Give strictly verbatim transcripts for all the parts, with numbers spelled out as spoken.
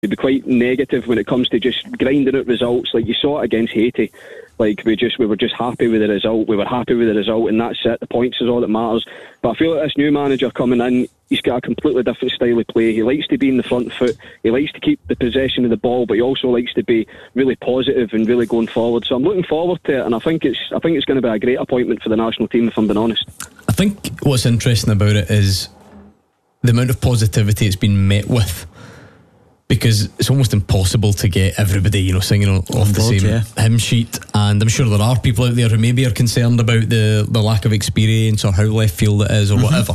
he'd be quite negative when it comes to just grinding out results. Like you saw it against Haiti. Like we just we were just happy with the result. We were happy with the result, and that's it. The points is all that matters. But I feel like this new manager coming in, he's got a completely different style of play. He likes to be in the front foot. He likes to keep the possession of the ball, but he also likes to be really positive and really going forward. So I'm looking forward to it, and I think it's I think it's going to be a great appointment for the national team, if I'm being honest. I think what's interesting about it is the amount of positivity it's been met with. Because it's almost impossible to get everybody, you know, singing off the board, same yeah. hymn sheet. And I'm sure there are people out there who maybe are concerned about the, the lack of experience or how left field it is or mm-hmm. whatever.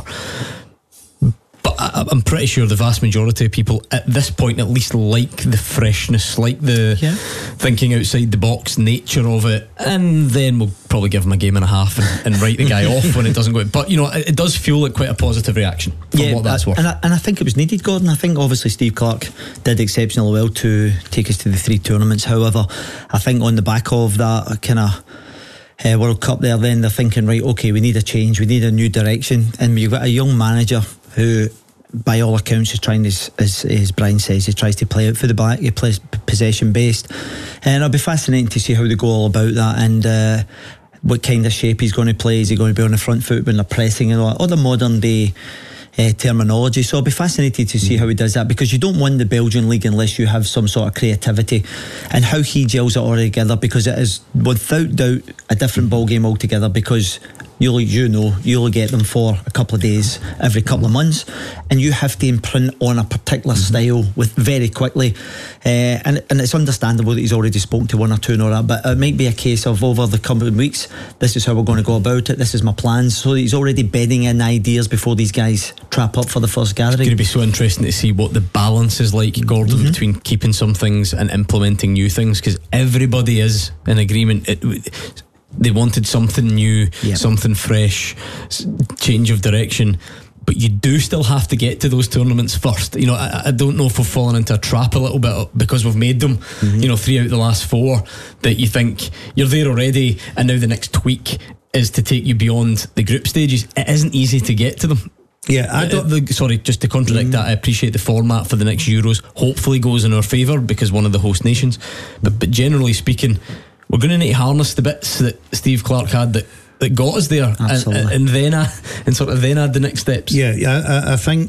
But I, I'm pretty sure the vast majority of people at this point at least like the freshness, like the yeah. thinking outside the box nature of it. And then we'll probably give him a game and a half and, and write the guy off when it doesn't go. But you know, it, it does feel like quite a positive reaction for yeah, what that's I, worth. And I, and I think it was needed, Gordon. I think obviously Steve Clarke did exceptionally well to take us to the three tournaments. However, I think on the back of that kind of uh, World Cup there, then they're thinking, right, okay, we need a change, we need a new direction. And you've got a young manager who, by all accounts, is trying, as, as, as Brian says, he tries to play out for the back, he plays possession based, and it'll be fascinating to see how they go all about that, and uh, what kind of shape he's going to play. Is he going to be on the front foot when they're pressing and all, all the modern day uh, terminology. So I'll be fascinated to see how he does that, because you don't win the Belgian league unless you have some sort of creativity, and how he gels it all together, because it is without doubt a different ball game altogether, because You'll, you know, you'll get them for a couple of days every couple of months, and you have to imprint on a particular style with very quickly. Uh, and and it's understandable that he's already spoken to one or two and all that, but it might be a case of over the coming weeks, this is how we're going to go about it. This is my plans. So he's already bedding in ideas before these guys trap up for the first gathering. It's going to be so interesting to see what the balance is like, Gordon, mm-hmm. between keeping some things and implementing new things, because everybody is in agreement. It, They wanted something new, yep. something fresh, change of direction. But you do still have to get to those tournaments first. You know, I, I don't know if we've fallen into a trap a little bit because we've made them, mm-hmm. you know, three out of the last four, that you think you're there already, and now the next tweak is to take you beyond the group stages. It isn't easy to get to them. Yeah, I don't. The, sorry, just to contradict mm. that, I appreciate the format for the next Euros hopefully goes in our favour because one of the host nations. But, but generally speaking, we're going to need to harness the bits that Steve Clarke had that, that got us there, and, and then uh, and sort of then add the next steps. Yeah, I, I think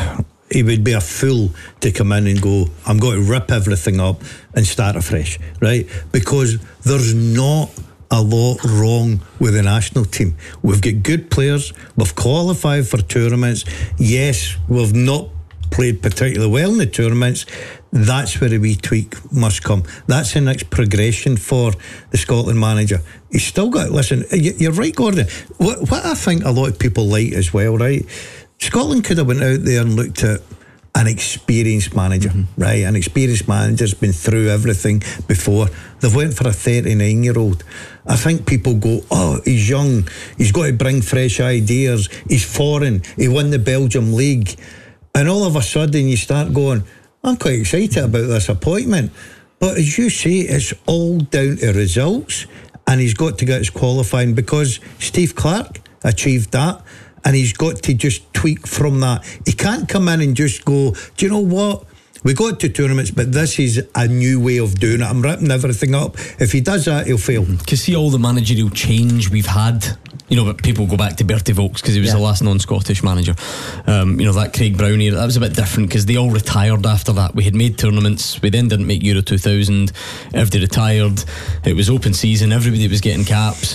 he would be a fool to come in and go, I'm going to rip everything up and start afresh, right? Because there's not a lot wrong with the national team. We've got good players, we've qualified for tournaments. Yes, we've not played particularly well in the tournaments. That's where a wee tweak must come. That's the next progression for the Scotland manager. He's still got, listen, you're right, Gordon. What, what I think a lot of people like as well, right? Scotland could have went out there and looked at an experienced manager, mm-hmm. right? An experienced manager's been through everything before. They've went for a thirty-nine year old. I think people go, oh, he's young, he's got to bring fresh ideas, he's foreign, he won the Belgium league, and all of a sudden you start going, I'm quite excited about this appointment. But as you say, it's all down to results, and he's got to get his qualifying, because Steve Clarke achieved that, and he's got to just tweak from that. He can't come in and just go, do you know what, we got to tournaments, but this is a new way of doing it, I'm ripping everything up. If he does that, he'll fail. Because see all the managerial change we've had, you know, but people go back to Bertie Vogts because he was yeah. the last non-Scottish manager. Um, you know, that Craig Brown era, that was a bit different because they all retired after that. We had made tournaments, we then didn't make Euro two thousand, everybody retired, it was open season, everybody was getting caps,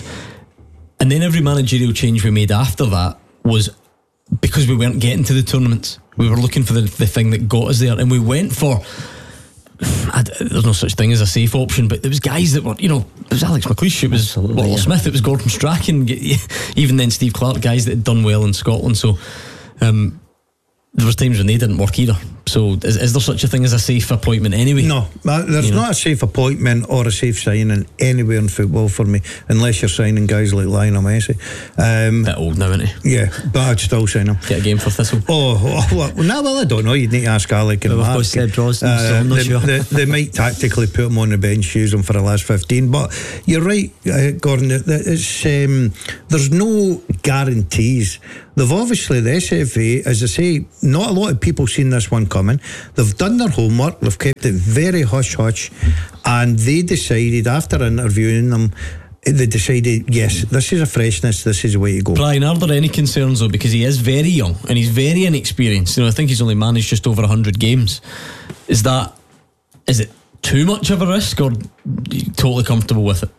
and then every managerial change we made after that was because we weren't getting to the tournaments. We were looking for the, the thing that got us there, and we went for, I, there's no such thing as a safe option, but there was guys that were, you know, it was Alex McLeish, it was Absolutely, Walter yeah. Smith, it was Gordon Strachan, even then Steve Clarke, guys that had done well in Scotland. So um, there was times when they didn't work either. So is, is there such a thing as a safe appointment anyway? No, there's you not know? a safe appointment or a safe signing anywhere in football for me, unless you're signing guys like Lionel Messi. Um, bit old now, isn't he? Yeah, but I'd still sign him. Get a game for Thistle. Oh, oh well, no, well, I don't know. You'd need to ask Alec and well, Mark. Seb Drosden, uh, so I'm not they, sure. they, they might tactically put him on the bench, use him for the last fifteen. But you're right, uh, Gordon. It's, um, there's no guarantees they've obviously, the S F A, as I say, not a lot of people seen this one coming. They've done their homework, they've kept it very hush-hush, and they decided, after interviewing them, they decided, yes, this is a freshness, this is the way to go. Brian, are there any concerns though? Because he is very young and he's very inexperienced. You know, I think he's only managed just over one hundred games. Is that, is it too much of a risk, or are you totally comfortable with it?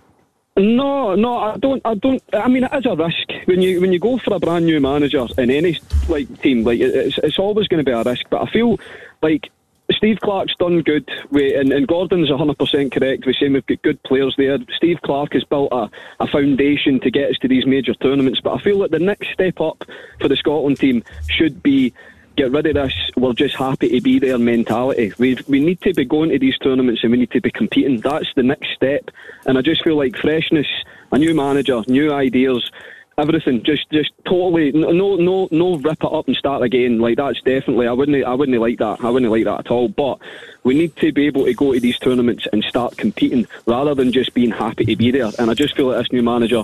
No, no, I don't. I don't. I mean, it is a risk when you when you go for a brand new manager in any like team. Like it's it's always going to be a risk. But I feel like Steve Clarke's done good, with, and, and Gordon's one hundred percent correct. We're saying we've got good players there. Steve Clarke has built a, a foundation to get us to these major tournaments. But I feel that the next step up for the Scotland team should be get rid of this we're just happy to be there mentality. We we need to be going to these tournaments and we need to be competing. That's the next step. And I just feel like freshness, a new manager, new ideas, everything, just just totally no no no rip it up and start again. Like that's definitely I wouldn't I wouldn't like that. I wouldn't like that at all. But we need to be able to go to these tournaments and start competing rather than just being happy to be there. And I just feel like this new manager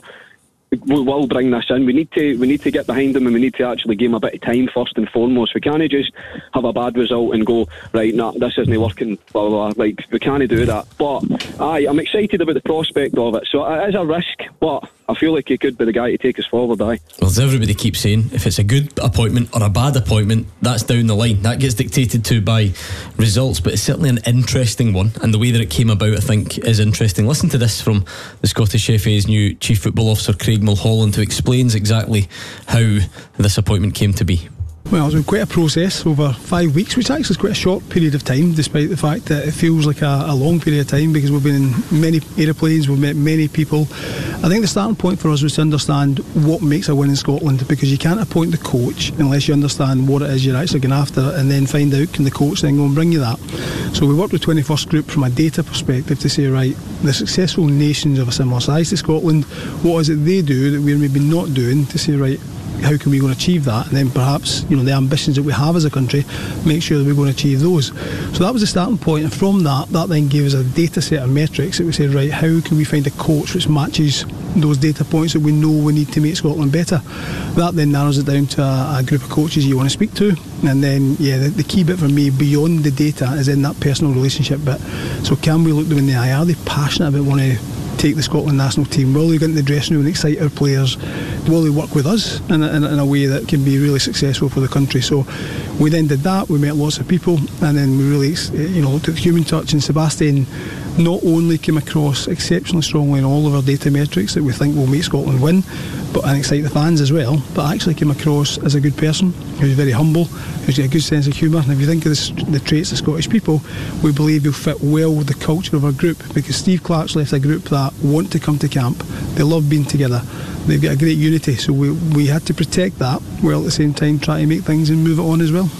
we will bring this in. We need to we need to get behind them, and we need to actually give him a bit of time first and foremost. We can't just have a bad result and go, right, nah, this isn't working, blah, blah, blah. Like, we can't do that. But aye, I'm excited about the prospect of it. So it is a risk, but I feel like he could be the guy to take us forward, aye. Well, as everybody keeps saying, if it's a good appointment or a bad appointment, that's down the line. That gets dictated to by results, but it's certainly an interesting one, and the way that it came about, I think, is interesting. Listen to this from the Scottish F A's new Chief Football Officer, Craig Mulholland, who explains exactly how this appointment came to be. Well, it's been quite a process over five weeks, which actually is quite a short period of time, despite the fact that it feels like a, a long period of time, because we've been in many aeroplanes, we've met many people. I think the starting point for us was to understand what makes a win in Scotland, because you can't appoint the coach unless you understand what it is you're actually going after, and then find out, can the coach then go and bring you that. So we worked with twenty-first Group from a data perspective to say, right, the successful nations of a similar size to Scotland, what is it they do that we're maybe not doing, to say, right, how can we go and achieve that, and then perhaps, you know, the ambitions that we have as a country, make sure that we're going to achieve those. So that was the starting point, and from that, that then gave us a data set of metrics that we said, right, how can we find a coach which matches those data points that we know we need to make Scotland better. That then narrows it down to a, a group of coaches you want to speak to, and then yeah the, the key bit for me beyond the data is in that personal relationship bit. So can we look them in the eye? Are they passionate about wanting to take the Scotland national team? Will they get in the dressing room and excite our players? Will they work with us in a, in, a, in a way that can be really successful for the country? So we then did that. We met lots of people, and then we really, you know, looked at the human touch. And Sebastian not only came across exceptionally strongly in all of our data metrics that we think will make Scotland win, but and excite the fans as well, but actually came across as a good person who's very humble, who's got a good sense of humour. And if you think of this, the traits of Scottish people, we believe he'll fit well with the culture of our group, because Steve Clarke's left a group that want to come to camp, they love being together, they've got a great unity, so we, we had to protect that while at the same time try to make things and move it on as well.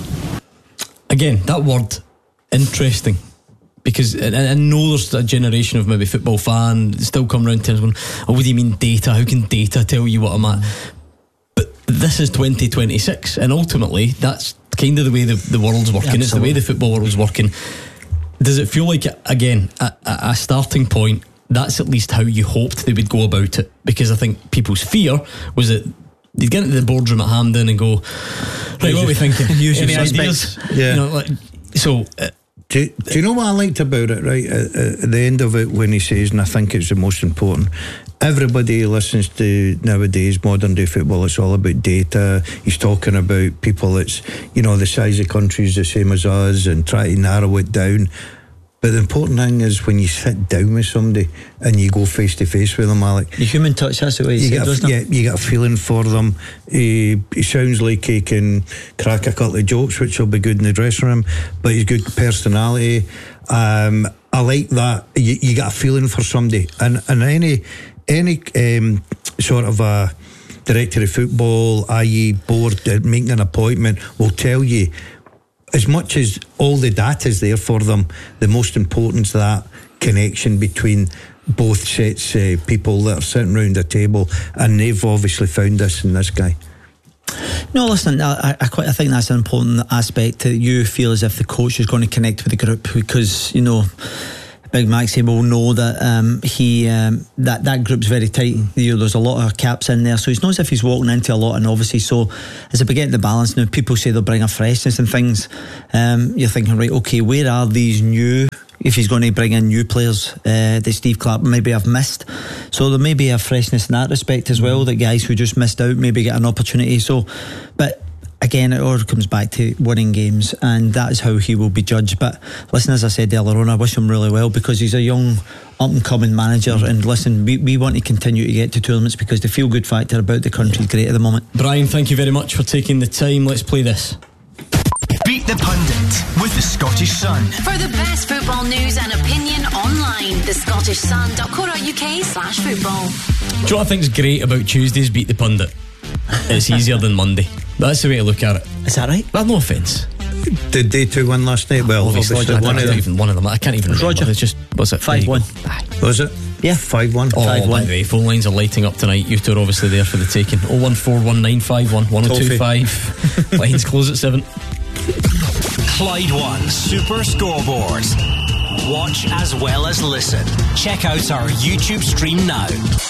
Again, that word, interesting, because I, I know there's a generation of maybe football fans still come around to us going, oh, what do you mean data? How can data tell you what I'm at? But this is twenty twenty-six, and ultimately that's kind of the way the, the world's working. Yeah, it's the way the football world's working. Does it feel like, again, a, a starting point, that's at least how you hoped they would go about it? Because I think people's fear was that they'd get into the boardroom at Hampden and go, right, what are we thinking? Any ideas? Yeah. You know, like, so uh, do, you, do you know what I liked about it, right? At, at the end of it, when he says, and I think it's the most important, everybody listens to nowadays modern day football, it's all about data. He's talking about people that's, you know, the size of countries the same as us, and try to narrow it down. But the important thing is when you sit down with somebody and you go face to face with them, Alec. The human touch, that's the way you, you said, get a, doesn't yeah, it? you get a feeling for them. He, he sounds like he can crack a couple of jokes, which will be good in the dressing room, but he's good personality. Um, I like that. You, you get a feeling for somebody, and and any any um, sort of a director of football, that is board, uh, making an appointment, will tell you, as much as all the data is there for them, the most important is that connection between both sets of uh, people that are sitting around a table, and they've obviously found this in this guy. No, listen, I, I quite I think that's an important aspect, that you feel as if the coach is going to connect with the group, because, you know, Big Maxie will know that um, he um, that that group's very tight. You know, there's a lot of caps in there, so it's not as if he's walking into a lot of novices. So as they begin the balance now, people say they'll bring a freshness and things. Um, you're thinking, right, okay, where are these new? If he's going to bring in new players uh, that Steve Clarke maybe have missed, so there may be a freshness in that respect as well. That guys who just missed out maybe get an opportunity. So, but. Again, it all comes back to winning games, and that is how he will be judged. But listen, as I said earlier on, I wish him really well, because he's a young up-and-coming manager. Mm. And listen, we, we want to continue to get to tournaments, because the feel-good factor about the country is great at the moment. Brian, thank you very much for taking the time. Let's play this. Beat the Pundit with the Scottish Sun. For the best football news and opinion online, the scottish sun dot co dot uk slash football. Do you know what I think is great about Tuesdays Beat the Pundit? It's easier than Monday. That's the way to look at it. Is that right? Well, no offence. Did they two win last night? Well, obviously, obviously one, one, of them. Even one of them. I can't even remember. Roger. It's just, was it five one? Was it? Yeah, five one. Oh, five one. by the way, phone lines are lighting up tonight. You two are obviously there for the taking. oh one four one nine five one one oh two five. Lines close at seven. Clyde One Super Scoreboard. Watch as well as listen. Check out our YouTube stream now.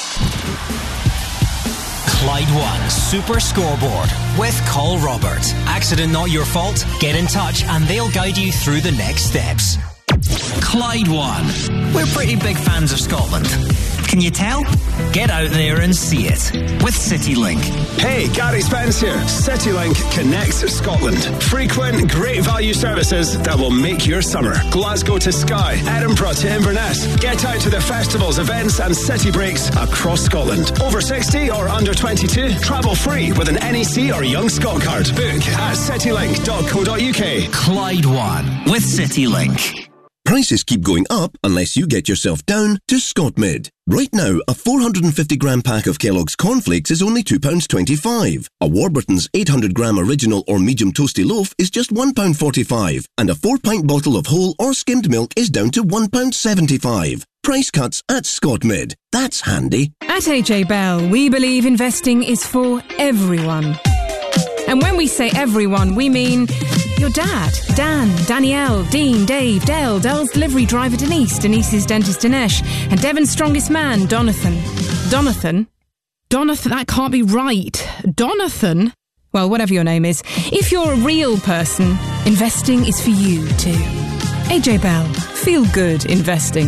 Clyde One Super Scoreboard with Col Robert. Accident not your fault? Get in touch and they'll guide you through the next steps. Clyde One. We're pretty big fans of Scotland. Can you tell? Get out there and see it with CityLink. Hey, Gary Spence here. CityLink connects Scotland. Frequent, great value services that will make your summer. Glasgow to Skye, Edinburgh to Inverness. Get out to the festivals, events and city breaks across Scotland. Over sixty or under twenty-two? Travel free with an N E C or Young Scot card. Book at citylink dot co dot uk. Clyde One with CityLink. Prices keep going up unless you get yourself down to Scotmid. Right now, a four hundred fifty gram pack of Kellogg's cornflakes is only two pounds twenty-five. A Warburton's eight hundred gram original or medium toasty loaf is just one pound forty-five. And a four pint bottle of whole or skimmed milk is down to one pound seventy-five. Price cuts at Scotmid. That's handy. At A J Bell, we believe investing is for everyone. And when we say everyone, we mean your dad, Dan, Danielle, Dean, Dave, Dale, Dell's delivery driver Denise, Denise's dentist Dinesh, and Devon's strongest man, Donathan. Donathan? Donathan, that can't be right. Donathan? Well, whatever your name is. If you're a real person, investing is for you too. A J Bell, feel good investing.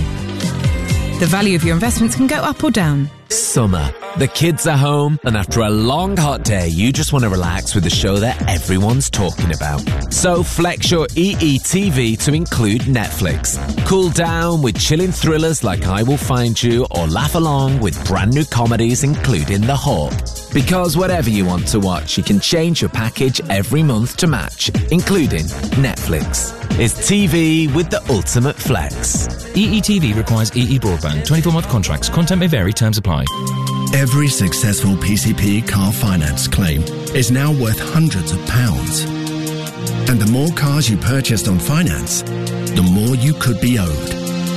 The value of your investments can go up or down. Summer. The kids are home, and after a long hot day, you just want to relax with a show that everyone's talking about. So flex your E E T V to include Netflix. Cool down with chilling thrillers like I Will Find You, or laugh along with brand new comedies including The Hawk. Because whatever you want to watch, you can change your package every month to match, including Netflix. It's T V with the ultimate flex. E E T V requires E E broadband. twenty-four month contracts. Content may vary. Terms apply. Every successful P C P car finance claim is now worth hundreds of pounds. And the more cars you purchased on finance, the more you could be owed.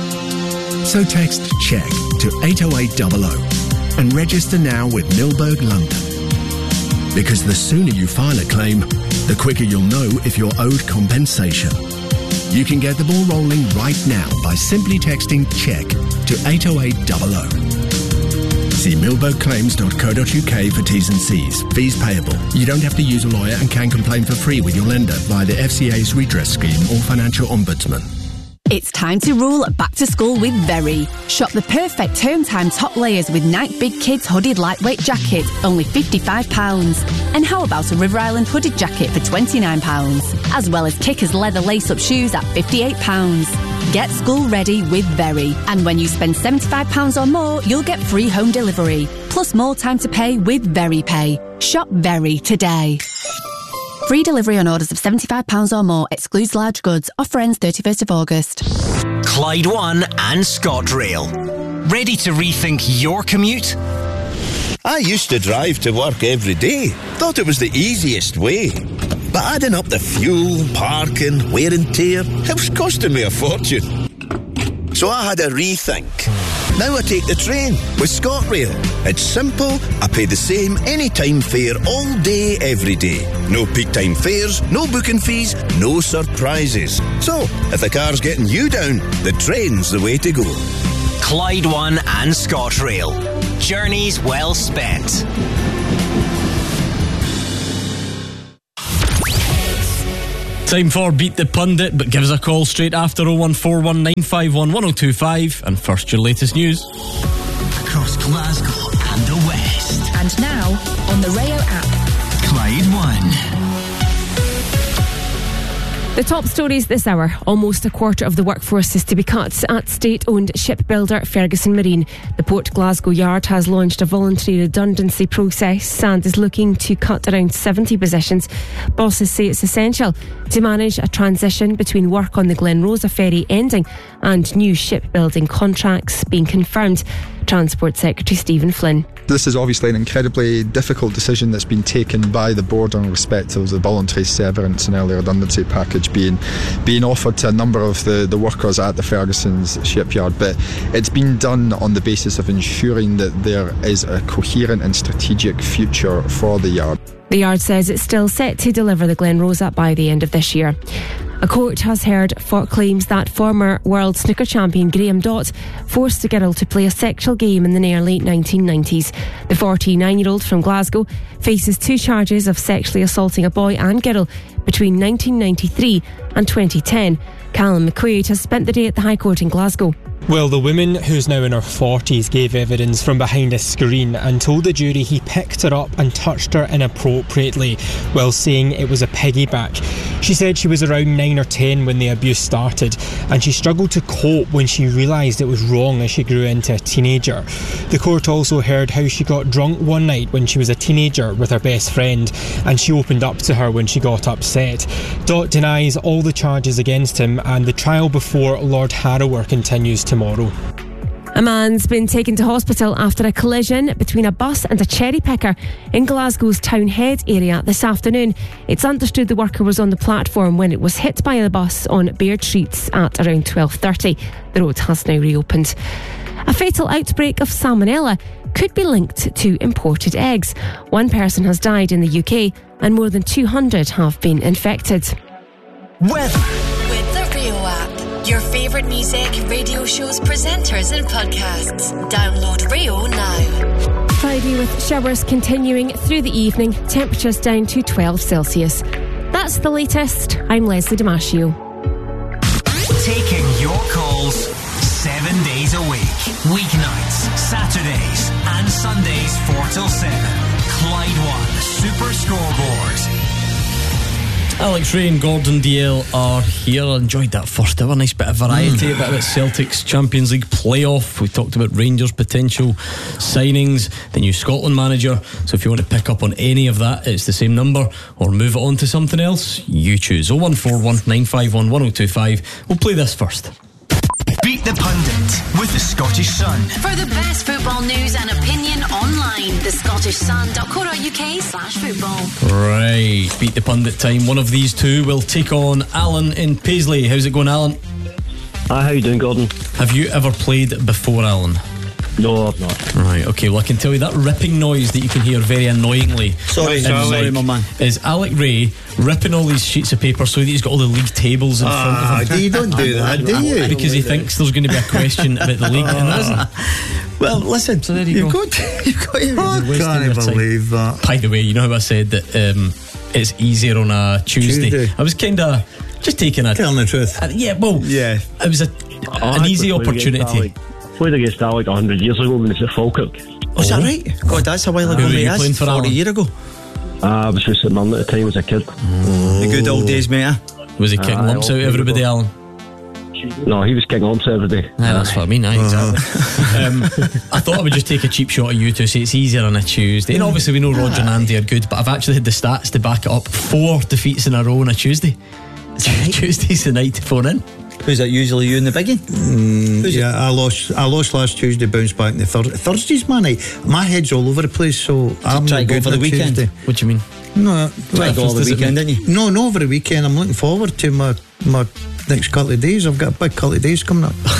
So text CHECK to eight oh eight hundred and register now with Milberg London. Because the sooner you file a claim, the quicker you'll know if you're owed compensation. You can get the ball rolling right now by simply texting CHECK to eight oh eight hundred. See milberg claims dot co dot uk for T's and C's. Fees payable. You don't have to use a lawyer and can complain for free with your lender via the F C A's redress scheme or financial ombudsman. It's time to rule back to school with Very. Shop the perfect term time top layers with Nike Big Kids hooded lightweight jacket, only fifty-five pounds. And how about a River Island hooded jacket for twenty-nine pounds? As well as Kickers leather lace-up shoes at fifty-eight pounds. Get school ready with Very. And when you spend seventy-five pounds or more, you'll get free home delivery. Plus more time to pay with Very Pay. Shop Very today. Free delivery on orders of seventy-five pounds or more. Excludes large goods. Offer ends thirty-first of August. Clyde One and ScotRail. Ready to rethink your commute? I used to drive to work every day. Thought it was the easiest way. But adding up the fuel, parking, wear and tear, it was costing me a fortune. So I had a rethink. Now I take the train with ScotRail. It's simple. I pay the same anytime fare all day, every day. No peak time fares, no booking fees, no surprises. So, if the car's getting you down, the train's the way to go. Clyde One and ScotRail. Journeys well spent. Time for Beat the Pundit, but give us a call straight after oh one four one nine five one one oh two five. And first, your latest news. Across Glasgow and the West. And now, on the Rayo app. Clyde One. The top stories this hour. Almost a quarter of the workforce is to be cut at state-owned shipbuilder Ferguson Marine. The Port Glasgow Yard has launched a voluntary redundancy process and is looking to cut around seventy positions. Bosses say it's essential to manage a transition between work on the Glen Rosa ferry ending and new shipbuilding contracts being confirmed. Transport Secretary Stephen Flynn. This is obviously an incredibly difficult decision that's been taken by the board in respect of the voluntary severance and early redundancy package being being offered to a number of the, the workers at the Ferguson's shipyard, but it's been done on the basis of ensuring that there is a coherent and strategic future for the yard. The yard says it's still set to deliver the Glen Rosa by the end of this year. A court has heard for claims that former world snooker champion Graham Dott forced a girl to play a sexual game in the early nineteen nineties. The forty-nine-year-old from Glasgow faces two charges of sexually assaulting a boy and girl between nineteen ninety-three and twenty ten. Callum McQuaid has spent the day at the High Court in Glasgow. Well, the woman, who's now in her forties, gave evidence from behind a screen and told the jury he picked her up and touched her inappropriately while saying it was a piggyback. She said she was around nine or ten when the abuse started, and she struggled to cope when she realised it was wrong as she grew into a teenager. The court also heard how she got drunk one night when she was a teenager with her best friend, and she opened up to her when she got upset. Dott denies all the charges against him, and the trial before Lord Harrower continues tomorrow. A man's been taken to hospital after a collision between a bus and a cherry picker in Glasgow's Townhead area this afternoon. It's understood the worker was on the platform when it was hit by the bus on Baird Streets at around twelve thirty. The road has now reopened. A fatal outbreak of salmonella could be linked to imported eggs. One person has died in the U K and more than two hundred have been infected. Weather. With the Rio app. Your favourite music, radio shows, presenters and podcasts. Download Rio now. Friday with showers continuing through the evening. Temperatures down to twelve Celsius. That's the latest. I'm Leslie Damasio. Taking your calls seven days a week. Weeknights, Saturdays and Sundays four till seven. Clyde One Super Scoreboard. Alex Ray and Gordon D L are here. I enjoyed that first hour. Nice bit of variety, mm. a bit about Celtic's Champions League playoff. We talked about Rangers' potential signings, the new Scotland manager. So if you want to pick up on any of that, it's the same number, or move it on to something else, you choose. oh one four one nine five one one oh two five. We'll play this first. Beat the Pundit with the Scottish Sun. For the best football news and opinion online, the Scottish Sun dot co dot uk slash football. Right, Beat the Pundit time. One of these two will take on Alan in Paisley. How's it going, Alan? Hi, how you doing, Gordon? Have you ever played before, Alan? No, I've not. Right, okay, well I can tell you that ripping noise that you can hear very annoyingly. Sorry, sorry, my man. Is Alec Ray ripping all these sheets of paper so that he's got all the league tables in ah, front of him. You don't do that, do you? Because he thinks there's going to be a question about the league, and there isn't. Well, listen, so there you you've go. Got, you've got to I can't believe that. By the way, you know how I said that um, it's easier on a Tuesday? Tuesday. I was kind of just taking a... Telling the truth. Uh, yeah, well, yeah. It was a, an easy opportunity. Played against Alec a hundred years ago when he was at Falkirk. Oh, is that right? God, that's a while ago. Who were you playing for, forty years ago. Uh, I was with St Mirren at the time as a kid. Oh. The good old days, mate. Was he kicking uh, lumps out everybody, Alan? No, he was kicking lumps every day. Aye, that's what I mean, aye, exactly. um, I thought I would just take a cheap shot at you to say it's easier on a Tuesday. And obviously we know Roger and Andy are good, but I've actually had the stats to back it up. Four defeats in a row on a Tuesday. Tuesday's the night to phone in. Who's that usually, you and the big one? Mm, yeah, it? I lost I lost last Tuesday, bounced back in the thir- Thursday's my night. My head's all over the place, so I'm try not to go good for the weekend. Tuesday. What do you mean? No, try to go over the weekend, didn't you? No, no, over the weekend. I'm looking forward to my my next couple of days. I've got a big couple of days coming up.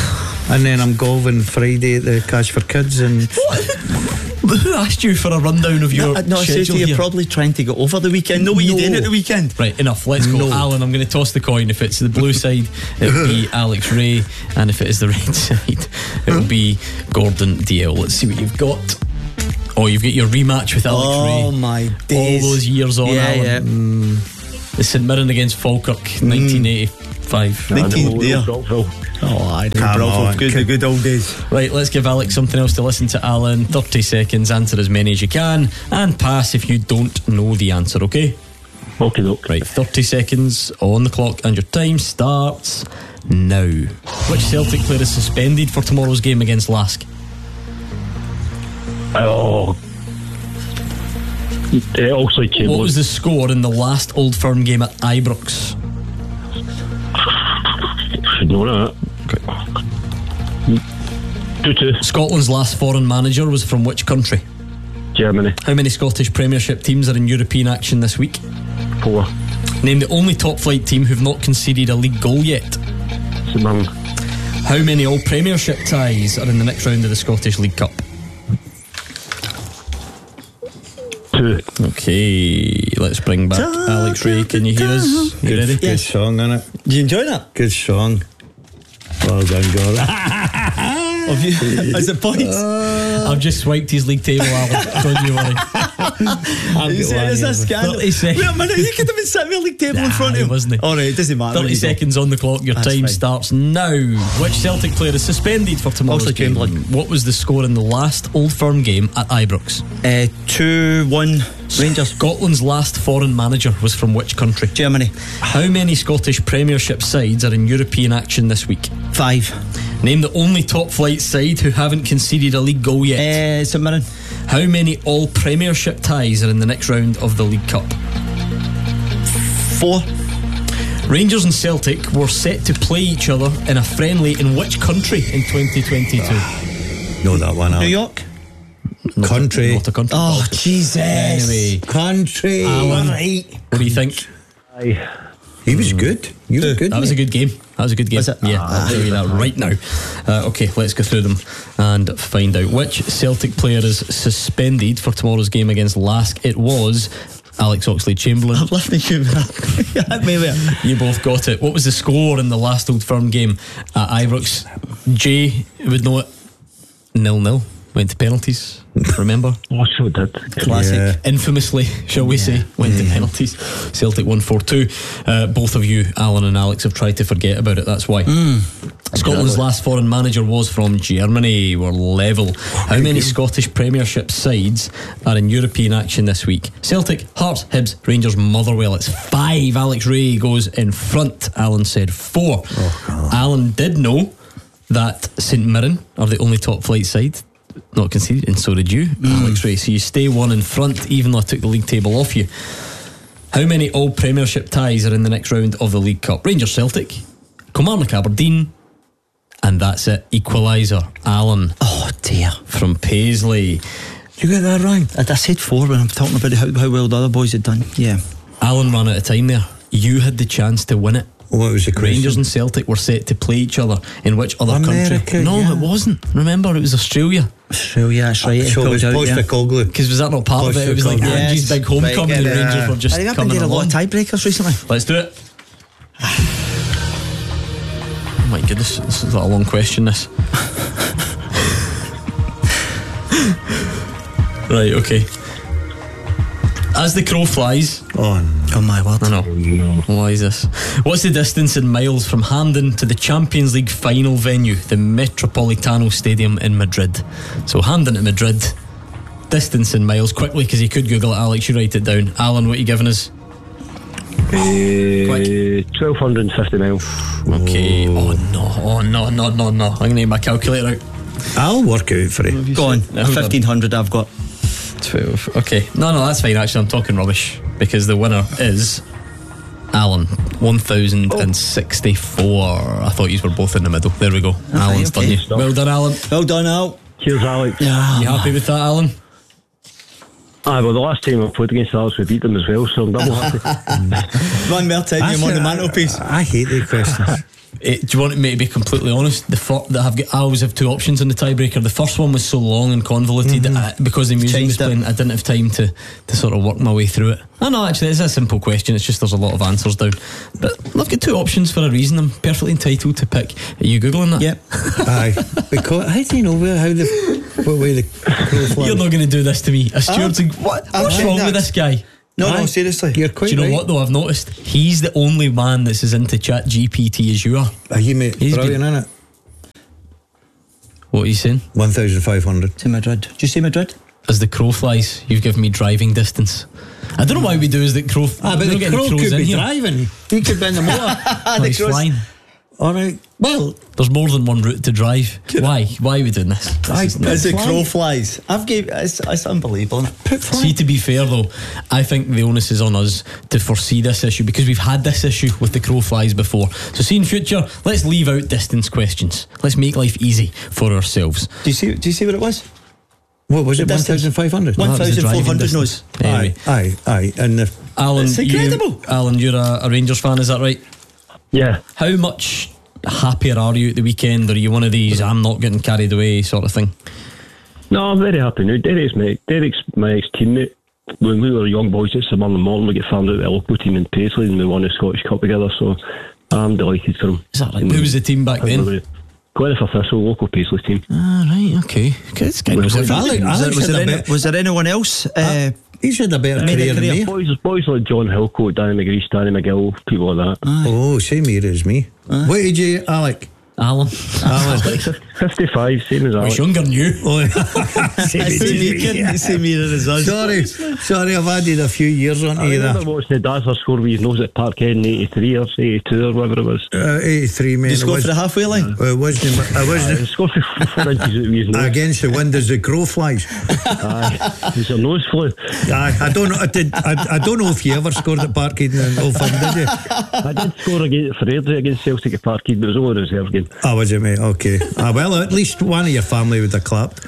and then I'm golfing Friday at the Cash for Kids. And who asked you for a rundown of your no, no, I said schedule to you, here? you're probably trying to get over the weekend. No, what are you doing at the weekend? Right, enough, let's go. No. Alan, I'm going to toss the coin. If it's the blue side, it'll be Alex Ray, and if it is the red side, it'll be Gordon D L. Let's see what you've got. Oh, you've got your rematch with Alex Oh Ray. Oh my days. All those years on, Yeah, Alan. yeah. Mm. The St Mirren against Falkirk, nineteen eighty-five. nineteen Yeah. Oh, I know. Come Bravo. on. Good, the good old days. Right, let's give Alex something else to listen to, Alan. thirty seconds, answer as many as you can, and pass if you don't know the answer, okay? Okay, look. Right, thirty seconds on the clock, and your time starts now. Which Celtic player is suspended for tomorrow's game against Lask? Oh. Uh, also, What was the score in the last Old Firm game at Ibrox? Should know that. two two. Scotland's last foreign manager was from which country? Germany. How many Scottish Premiership teams are in European action this week? Four. Name the only top flight team who've not conceded a league goal yet. St Mirren. How many all Premiership ties are in the next round of the Scottish League Cup? Two. Okay, let's bring back Alex Ray. Can you hear us? You good, ready? good song, innit? Did you enjoy that? Good song. Well done, Gordon. Have you? As a point. I've just swiped his league table, Alan. Don't you worry. I've Is, got one is here. that scandal? thirty seconds. Wait a minute, you could have been sitting with a league table in Nah, front of he him. wasn't he? Alright, it doesn't matter. thirty seconds on the clock. Your That's time fine. starts now. Which Celtic player is suspended for tomorrow's Oxlade game? Chamberlain. What was the score in the last Old Firm game at Ibrox? Uh, two one Rangers. Scotland's last foreign manager was from which country? Germany. How many Scottish Premiership sides are in European action this week? Five. Name the only top flight side who haven't conceded a league goal yet. Uh, St Mirren. How many all Premiership ties are in the next round of the League Cup? Four. Rangers and Celtic were set to play each other in a friendly in which country in twenty twenty-two? Know that one, Al. New York. Not Country. A, not a country. Oh, Jesus. Anyway, Country. Alan, Right. what do you think? Aye. He was good. You were good. That was a good game. That was a good game. Was it? Yeah, Ah. I'll tell you that right now. Uh, okay, let's go through them and find out which Celtic player is suspended for tomorrow's game against Lask. It was Alex Oxlade-Chamberlain. I'm listening to you. You had me there. You both got it. What was the score in the last Old Firm game at Ibrox? Jay would know it. nil nil. Went to penalties. Remember? Oh, so did. Classic. Yeah. Infamously, shall we say, went to penalties. Celtic won four two. Uh, both of you, Alan and Alex, have tried to forget about it. That's why. Scotland's last foreign manager was from Germany. We're level. How many Scottish Premiership sides are in European action this week? Celtic, Hearts, Hibs, Rangers, Motherwell. It's five. Alex Ray goes in front. Alan said four. Alan did know that St Mirren are the only top flight side not conceded, and so did you, Alex Ray. So you stay one in front, even though I took the league table off you. How many all Premiership ties are in the next round of the League Cup? Rangers, Celtic, Kilmarnock, Aberdeen, and that's it. Equaliser. Alan. Oh dear. From Paisley. Did you get that wrong? I, I said four when I'm talking about how, how well the other boys had done. Yeah. Alan ran out of time there. You had the chance to win it. What was the question? Rangers and Celtic were set to play each other in which other America, country? No, yeah. it wasn't. Remember, it was Australia. Australia, that's right. So it was Postecoglou. Because was that not part of it? It was like Postecoglou. Angie's big homecoming, Right, and yeah, Rangers yeah. were just I think I've been coming doing a lot along. of tiebreakers recently. Let's do it. Oh my goodness, this is a long question, this. Right, okay. As the crow flies. Oh, no. Oh my word. I know. Why is this? What's the distance in miles from Hampden to the Champions League final venue, the Metropolitano Stadium in Madrid? So Hampden to Madrid. Distance in miles, quickly, because you could Google it, Alex. You write it down. Alan, what are you giving us? Uh, twelve fifty miles. Okay. Oh no, oh no, no, no, no. I'm going to need my calculator out. I'll work it out for you. Go on. Yeah, hold on. fifteen hundred I've got. twelve. Okay. No, no, that's fine. Actually, I'm talking rubbish because the winner is Alan. one thousand sixty-four. I thought you were both in the middle. There we go. Alan's okay. done you. Well done, Alan. Well done, Al. Cheers, Alex. Yeah. You happy with that, Alan? Aye, well, the last time I played against Alex, we beat them as well, so I'm double happy. One more time, you're on the mantelpiece. I hate the questions. It, do you want me to be completely honest? The fir- that I've got, I always have two options in the tiebreaker. The first one was so long and convoluted Mhm. uh, because the music was playing. I didn't have time to, to sort of work my way through it. No, no, actually, it's a simple question. It's just there's a lot of answers down. But I've got two options for a reason. I'm perfectly entitled to pick. Are you googling that? Yep. Aye. Because how do you know where how the what way the crow flies? You're not going to do this to me. A steward's Um, what? I'm What's saying wrong that. with this guy? No, no, Aye. seriously. You're quite Do you know right. what though? I've noticed he's the only man that's as into Chat G P T as you are. Are you mate? He's Brilliant, been- isn't it? What are you saying? One thousand five hundred. To Madrid. Do you see Madrid? As the crow flies, you've given me driving distance. I don't know why we do is that crow. Ah, but we're the not getting crow crows could in be here. driving. He could be in the motor. No, he's flying. All right. Well, there's more than one route to drive. Why? Why are we doing this? This I, is not as the flying. crow flies. I've gave it's, it's unbelievable. See, to be fair though, I think the onus is on us to foresee this issue because we've had this issue with the crow flies before. So see in future, let's leave out distance questions. Let's make life easy for ourselves. Do you see? Do you see what it was? what was The it? One distance. thousand five hundred. One Well, that was the thousand four driving hundred distance. knows. Anyway, Aye, aye, and the Alan, It's incredible. You, Alan, you're a, a Rangers fan, is that right? Yeah. How much happier are you at the weekend? Or are you one of these I'm not getting carried away sort of thing? No, I'm very happy now. Derek's my, Derek's my ex-teammate. When we were young boys at St Mirren Morton, we get found out the local team in Paisley and we won the Scottish Cup together, so I'm delighted for him. Is that right? Who was the team back then? Glenaffer Thistle, local Paisley team. Ah, right, okay. This guy knows Was everything. Was, there, was, had there a any, bit- was there anyone else? Uh, he's had a better Made a career than career. me. Boys, boys like John Hillcoat, Danny McGreece, Danny McGill, people like that. Oh, same year as me. What age are you, Alec? Alan. Alan. fifty-five, same as I was Alex. younger than you. Oh, same year, same year as us. Sorry, sorry, I've added a few years onto I you remember there. watching the Dazzler score with his nose at Parkhead in eighty-three or eighty-two or whatever it was. Uh, eighty-three, man. Just It go was- for the halfway line. uh, It wasn't. I Uh, wasn't. he scored for four inches out with his nose. Against the wind as the crow flies. Aye. His nose flew. I, I don't know. I, did, I, I don't know if you ever scored at Parkhead in Old Firm, did you? I did score against, for Airdrie against Celtic at Parkhead, but it was only a reserve game. Oh, was it, mate? Okay. Ah, well, at least one of your family would have clapped.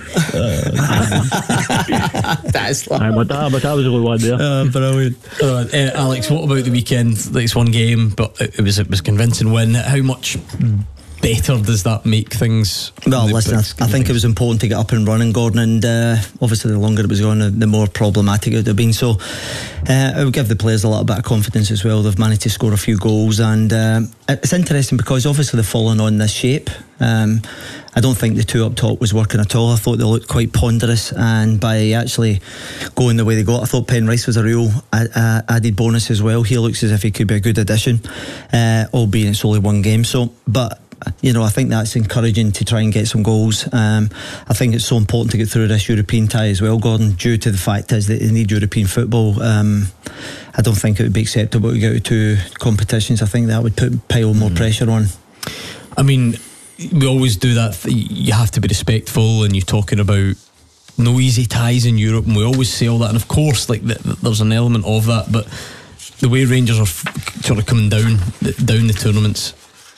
That's Aye, my dad, my dad was the only one there. Uh, brilliant. Uh, uh, Alex, what about the weekend? Like, it's one game, but it, it was it was a convincing win. How much better does that make things? Well, The- listen, I, I think it was important to get up and running, Gordon, and uh, obviously the longer it was going, the, the more problematic it would have been. So uh, I would give the players a little bit of confidence as well. They've managed to score a few goals, and uh, it's interesting because obviously they've fallen on this shape. Um, I don't think the two up top was working at all. I thought they looked quite ponderous, and by actually going the way they got, I thought Penrice was a real uh, added bonus as well. He looks as if he could be a good addition, uh, albeit it's only one game. So, but you know, I think that's encouraging to try and get some goals. Um, I think it's so important to get through this European tie as well, Gordon, due to the fact is that they need European football. Um, I don't think it would be acceptable to go to two competitions. I think that would put pile more mm. pressure on. I mean, we always do that. Th- you have to be respectful, and you're talking about no easy ties in Europe, and we always say all that. And of course, like th- th- there's an element of that, but the way Rangers are f- sort of coming down down the tournaments.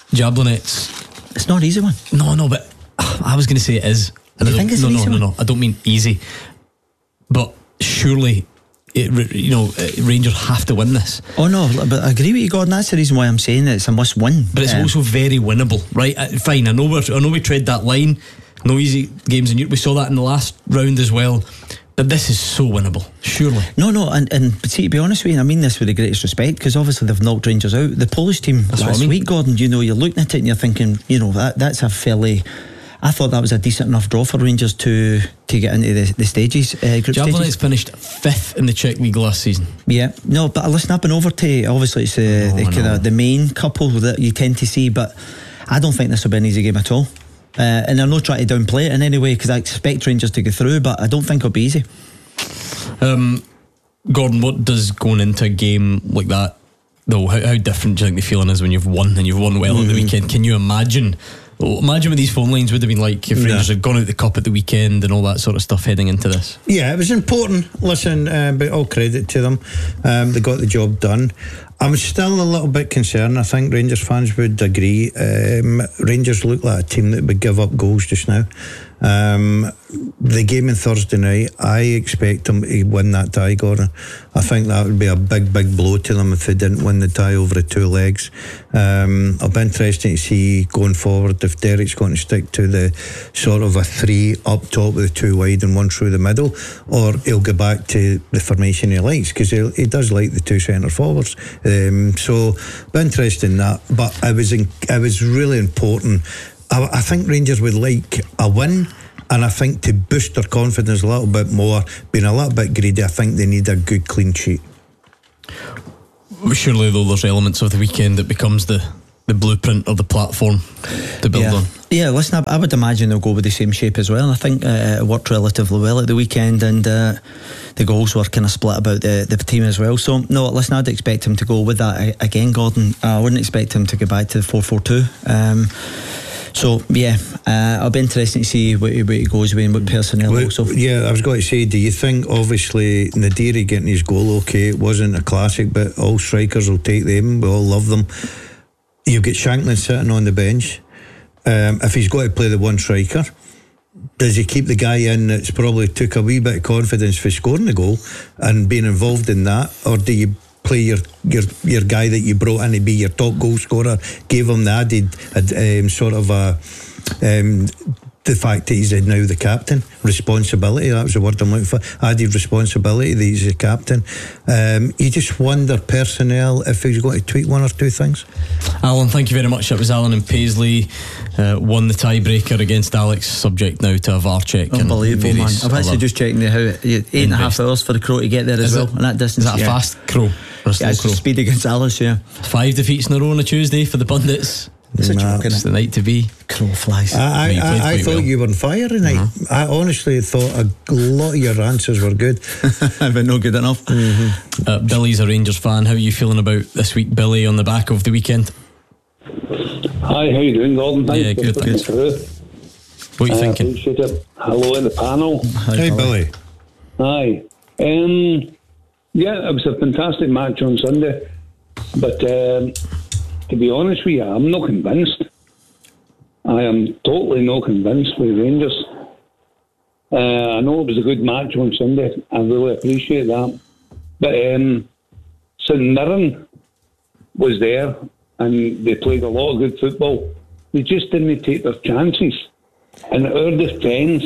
Jablonets, it's not an easy one. No, no, but I was going to say it is. Do you think it's no, an no, easy no, one? no. I don't mean easy, but surely, it, you know, Rangers have to win this. Oh no, but I agree with you, Gordon. That's the reason why I'm saying that it's a must win. But it's um, also very winnable, right? Uh, fine, I know we're, I know we tread that line. No easy games in Europe. We saw that in the last round as well. But this is so winnable, surely. No, no, and, and but see, to be honest with you, I mean this with the greatest respect, because obviously they've knocked Rangers out. The Polish team That's last what I mean. week, Gordon, you know, you're looking at it and you're thinking, you know, that that's a fairly. I thought that was a decent enough draw for Rangers to to get into the, the stages. Uh, group Jablonets stages. finished fifth in the Czech League last season. Yeah, no, but listen, I've been over to obviously it's the, the kind of the main couple that you tend to see, but I don't think this will be an easy game at all. Uh, and I'm not trying to downplay it in any way because I expect Rangers to go through, but I don't think it'll be easy. Um, Gordon, what does going into a game like that, though, how, how different do you think the feeling is when you've won and you've won well mm. at the weekend? Can you imagine? Well, imagine what these phone lines would have been like if Rangers yeah. had gone out the cup at the weekend and all that sort of stuff heading into this. Yeah, it was important. Listen, uh, but all credit to them. Um, they got the job done. I'm still a little bit concerned. I think Rangers fans would agree. Um, Rangers look like a team that would give up goals just now. Um, the game on Thursday night, I expect them to win that tie, Gordon. I think that would be a big, big blow to them if they didn't win the tie over the two legs. Um, it'll be interesting to see going forward if Derek's going to stick to the sort of a three up top with the two wide and one through the middle, or he'll go back to the formation he likes, because he, he does like the two centre forwards. Um, so, be interesting that. But it was, in, it was really important. I, I think Rangers would like a win, and I think to boost their confidence a little bit more, being a little bit greedy, I think they need a good clean sheet. Surely though there's elements of the weekend that becomes the, the blueprint or the platform to build yeah. on. Yeah, listen, I, I would imagine they'll go with the same shape as well. I think uh, it worked relatively well at the weekend, and uh, the goals were kind of split about the, the team as well. So no, listen, I'd expect him to go with that again, Gordon. I wouldn't expect him to go back to the four four two. um, So yeah, uh, it'll be interesting to see what, what he goes with and what personnel well, also. Yeah, I was going to say, do you think obviously Nadiri getting his goal, okay, it wasn't a classic, but all strikers will take them, we all love them. You get Shankland sitting on the bench. Um, if he's got to play the one striker, does he keep the guy in that's probably took a wee bit of confidence for scoring the goal and being involved in that, or do you play your, your your guy that you brought in to be your top goal scorer, gave him the added um, sort of a um, the fact that he's now the captain, responsibility, that was the word I'm looking for, added responsibility that he's the captain. Um, you just wonder personnel if he's going to tweak one or two things. Alan, thank you very much. That was Alan and Paisley, uh, won the tiebreaker against Alex, subject now to a V A R check. Unbelievable, man. I've actually just checked the how eight and a half hours for the Crow to get there as is well, it, and that distance. Is that a yeah. fast Crow? Or a slow yeah, it's Crow? Speedy Gonzalez, yeah. Five defeats in a row on a Tuesday for the pundits. It's a joke, It's isn't the night to be. Crow flies. I, I, You played I, I quite thought well. you were on fire tonight. Uh-huh. I honestly thought a lot of your answers were good. But not good enough. Mm-hmm. uh, Billy's a Rangers fan. How are you feeling about this week, Billy, on the back of the weekend? Hi, how you doing, Gordon? Thanks Yeah, for good, putting good. me through. What are you I thinking? appreciate it. Hello in the panel. Hey, Billy. Hi. Um, yeah, it was a fantastic match on Sunday, but um, to be honest with you, I'm not convinced. I am totally not convinced with Rangers. Uh, I know it was a good match on Sunday. I really appreciate that. But um, St Mirren was there and they played a lot of good football. They just didn't take their chances. And our defence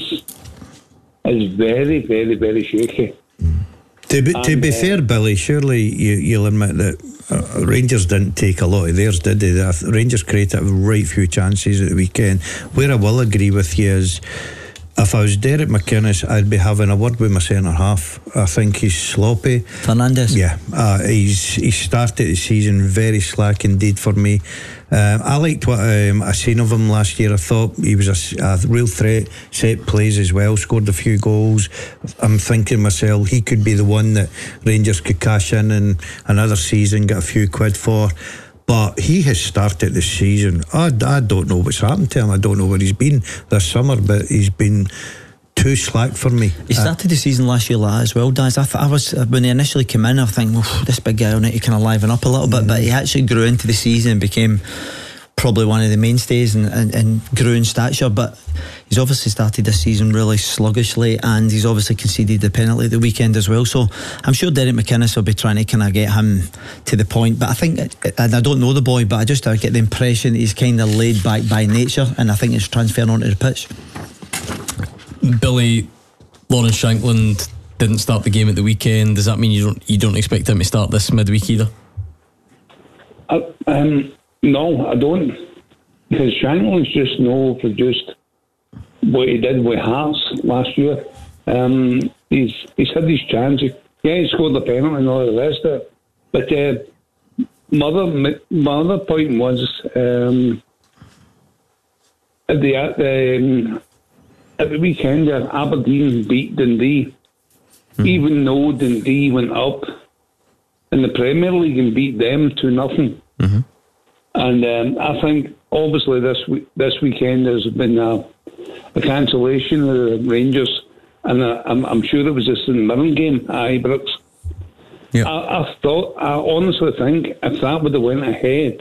is very, very, very shaky. To be, to And, be uh, fair, Billy, surely you, you'll admit that uh, Rangers didn't take a lot of theirs, did they? The Rangers created a right few chances at the weekend. Where I will agree with you is, if I was Derek McInnes, I'd be having a word with my centre half. I think he's sloppy. Fernandes? Yeah, uh, he's he started the season very slack indeed for me. Um, I liked what um, I seen of him last year. I thought he was a, a real threat, set plays as well, scored a few goals. I'm thinking myself, he could be the one that Rangers could cash in in another season, get a few quid for. But he has started the season. I, I don't know what's happened to him. I don't know where he's been this summer, but he's been too slack for me. He started the season last year like as well, Daz. I thought I was when he initially came in, I think, well, this big guy will need to kind of liven up a little bit. But he actually grew into the season and became probably one of the mainstays and, and, and grew in stature. But he's obviously started this season really sluggishly, and he's obviously conceded the penalty at the weekend as well. So I'm sure Derek McInnes will be trying to kind of get him to the point. But I think, and I don't know the boy, but I just I get the impression that he's kind of laid back by nature, and I think it's transferring onto the pitch. Billy, Lawrence Shankland didn't start the game at the weekend. Does that mean you don't you don't expect him to start this midweek either? Uh, um, no, I don't. Because Shankland's just no produced what he did with Hearts last year. Um, he's he's had these chances. Yeah, he scored the penalty and all the rest of it. But uh, my, other, my other point was um, at the at the, um, at the weekend, uh, Aberdeen beat Dundee, mm-hmm. even though Dundee went up in the Premier League and beat them to nothing. Mm-hmm. And um, I think obviously this week, this weekend there's been a, a cancellation of the Rangers, and uh, I'm, I'm sure it was a St Mirren game at Ibrox. Yep. I, I thought, I honestly think if that would have went ahead,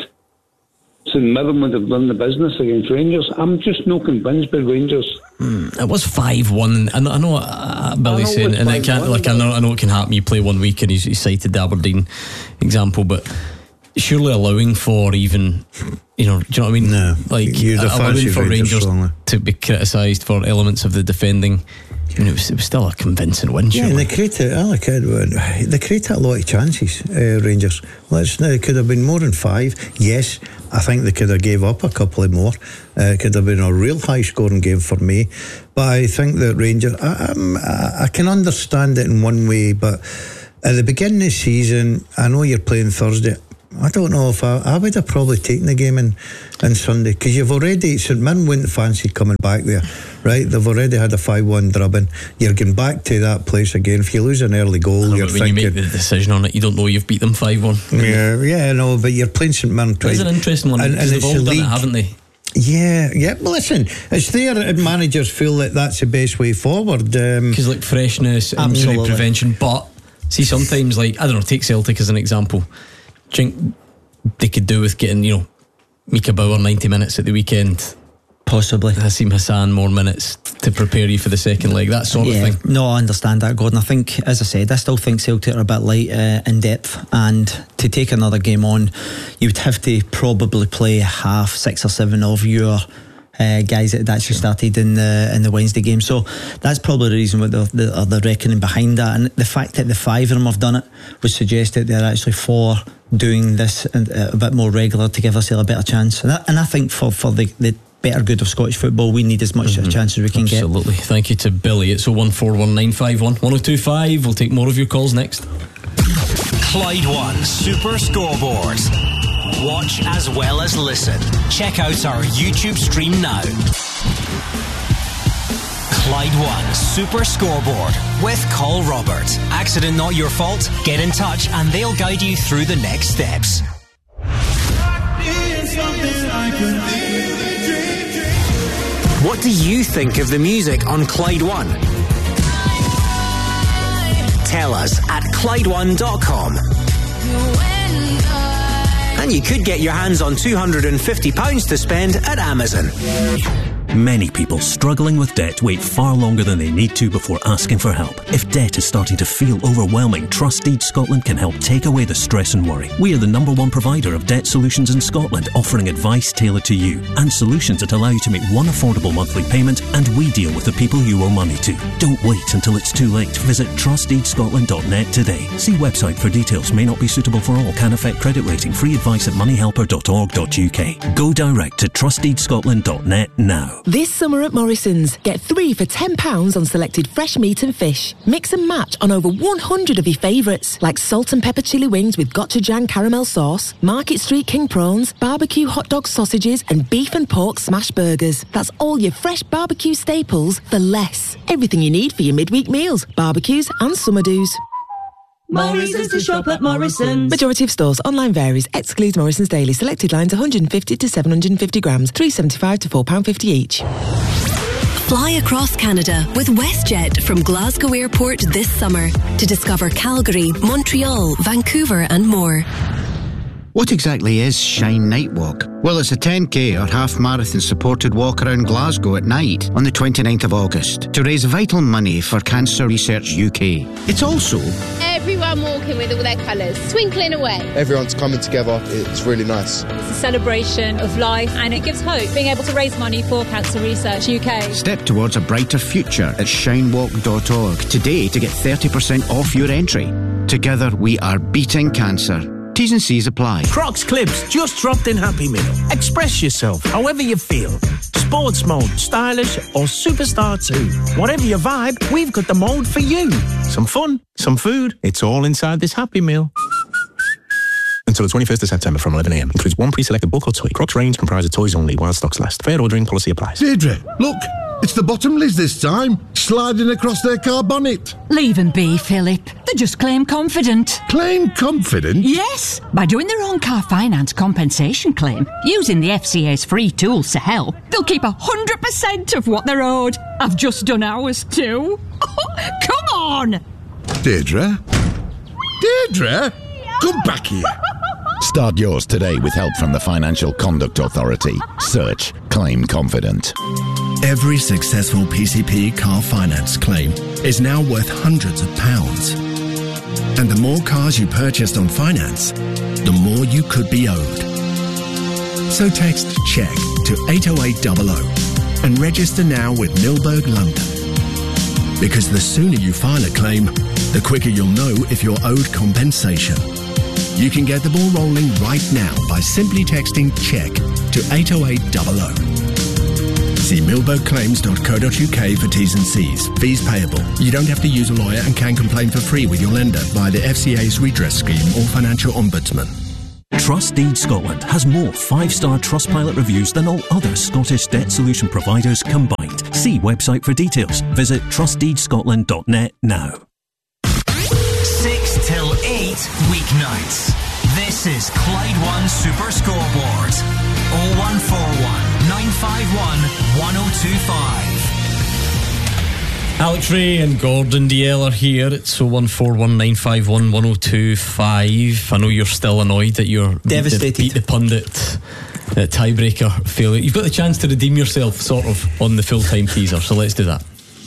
St Mirren would have done the business against Rangers. I'm just not convinced by Rangers. Mm, it was five one. I know, I know uh, Billy's I know saying, and it can't, like, I know, I know it can happen. You play one week, and he's, he's cited the Aberdeen example, but surely allowing for even, you know, do you know what I mean? No, like you'd have allowing fancied for Rangers Rangers strongly. to be criticised for elements of the defending. I mean, it was, it was still a convincing win. Yeah, and they created, I like it, they created a lot of chances, uh, Rangers. Let's now, it could have been more than five. Yes, I think they could have gave up a couple of more. Uh, it could have been a real high scoring game for me. But I think that Rangers, I, I'm, I, I can understand it in one way, but at the beginning of the season, I know you're playing Thursday. I don't know if I, I would have probably taken the game in, in Sunday, because you've already, St Mirren wouldn't fancy coming back there, right? They've already had a five one drubbing. You're going back to that place again. If you lose an early goal, No, you're but when thinking, you make the decision on it, you don't know you've beat them five one. yeah, yeah, no, but you're playing St Mirren twice. It's an interesting one, because they've all the done league. it, haven't they? Yeah, yeah. Well, listen, it's there, and managers feel that that's the best way forward. Because, Um, like, freshness, injury Absolutely. prevention. But see, sometimes, like, I don't know, take Celtic as an example. Do you think they could do with getting, you know, Mika Bauer ninety minutes at the weekend? Possibly. Hasim Hassan more minutes to prepare you for the second leg, that sort yeah, of thing. No, I understand that, Gordon. I think, as I said, I still think Celtic are a bit light uh, in depth, and to take another game on, you would have to probably play half, six or seven of your uh, guys that had actually started in the in the Wednesday game. So that's probably the reason what they're, they're, they're reckoning behind that. And the fact that the five of them have done it would suggest that they're actually for doing this a bit more regular to give ourselves a better chance. And I, and I think for, for the, the better good of Scottish football, we need as much mm-hmm. a chance as we can Absolutely. get. Absolutely. Thank you to Billy. It's oh one four one nine five one one oh two five. We'll take more of your calls next. Clyde One Super Scoreboard. Watch as well as listen. Check out our YouTube stream now. Clyde One Super Scoreboard with Call Robert. Accident not your fault? Get in touch and they'll guide you through the next steps. What do you think of the music on Clyde One? Tell us at Clyde One dot com. And you could get your hands on two hundred fifty pounds to spend at Amazon. Many people struggling with debt wait far longer than they need to before asking for help. If debt is starting to feel overwhelming, Trust Deed Scotland can help take away the stress and worry. We are the number one provider of debt solutions in Scotland, offering advice tailored to you and solutions that allow you to make one affordable monthly payment, and we deal with the people you owe money to. Don't wait until it's too late. Visit trust deed scotland dot net today. See website for details. May not be suitable for all. Can affect credit rating. Free advice at money helper dot org dot u k. Go direct to trust deed scotland dot net now. This summer at Morrison's, get three for ten pounds on selected fresh meat and fish. Mix and match on over one hundred of your favourites, like salt and pepper chili wings with gochujang caramel sauce, Market Street king prawns, barbecue hot dog sausages, and beef and pork smash burgers. That's all your fresh barbecue staples for less. Everything you need for your midweek meals, barbecues and summer do's. Morrison's to shop at Morrison's. Majority of stores. Online varies. Excludes Morrison's Daily. Selected lines one hundred fifty to seven hundred fifty grams. three seventy-five to four pounds fifty each. Fly across Canada with WestJet from Glasgow Airport this summer to discover Calgary, Montreal, Vancouver and more. What exactly is Shine Night Walk? Well, it's a ten K or half marathon supported walk around Glasgow at night on the twenty-ninth of August to raise vital money for Cancer Research U K. It's also everyone walking with all their colours, twinkling away. Everyone's coming together. It's really nice. It's a celebration of life and it gives hope, being able to raise money for Cancer Research U K. Step towards a brighter future at shine walk dot org today to get thirty percent off your entry. Together we are beating cancer. T's and C's apply. Crocs Clips just dropped in Happy Meal. Express yourself however you feel. Sports mode, stylish or superstar too. Whatever your vibe, we've got the mode for you. Some fun, some food. It's all inside this Happy Meal. Until the twenty-first of September from eleven a m. Includes one pre-selected book or toy. Crocs range comprises toys only while stocks last. Fair ordering policy applies. Deirdre, look. It's the Bottomleys this time, sliding across their car bonnet. Leave them be, Philip. They just claim confident. Claim confident? Yes, by doing their own car finance compensation claim, using the F C A's free tools to help, they'll keep one hundred percent of what they're owed. I've just done ours too. Come on! Deirdre? Deirdre, come back here. Start yours today with help from the Financial Conduct Authority. Search Claim Confident. Every successful P C P car finance claim is now worth hundreds of pounds. And the more cars you purchased on finance, the more you could be owed. So text CHECK to eight oh eight hundred and register now with Milberg London. Because the sooner you file a claim, the quicker you'll know if you're owed compensation. You can get the ball rolling right now by simply texting CHECK to eight oh eight hundred. See milberg claims dot co dot uk for T's and C's. Fees payable. You don't have to use a lawyer and can complain for free with your lender via the F C A's redress scheme or financial ombudsman. Trustdeed Scotland has more five-star Trustpilot reviews than all other Scottish debt solution providers combined. See website for details. Visit trustdeed scotland dot net now. six till eight weeknights. This is Clyde One Super Scoreboard. oh one four one, nine five one, one oh two five. Alex Ray and Gordon Dalziel are here. It's oh one four one, nine five one, one oh two five. I know you're still annoyed that you're devastated. Beat the pundit uh, tiebreaker failure. You've got the chance to redeem yourself, sort of, on the full-time teaser. So let's do that.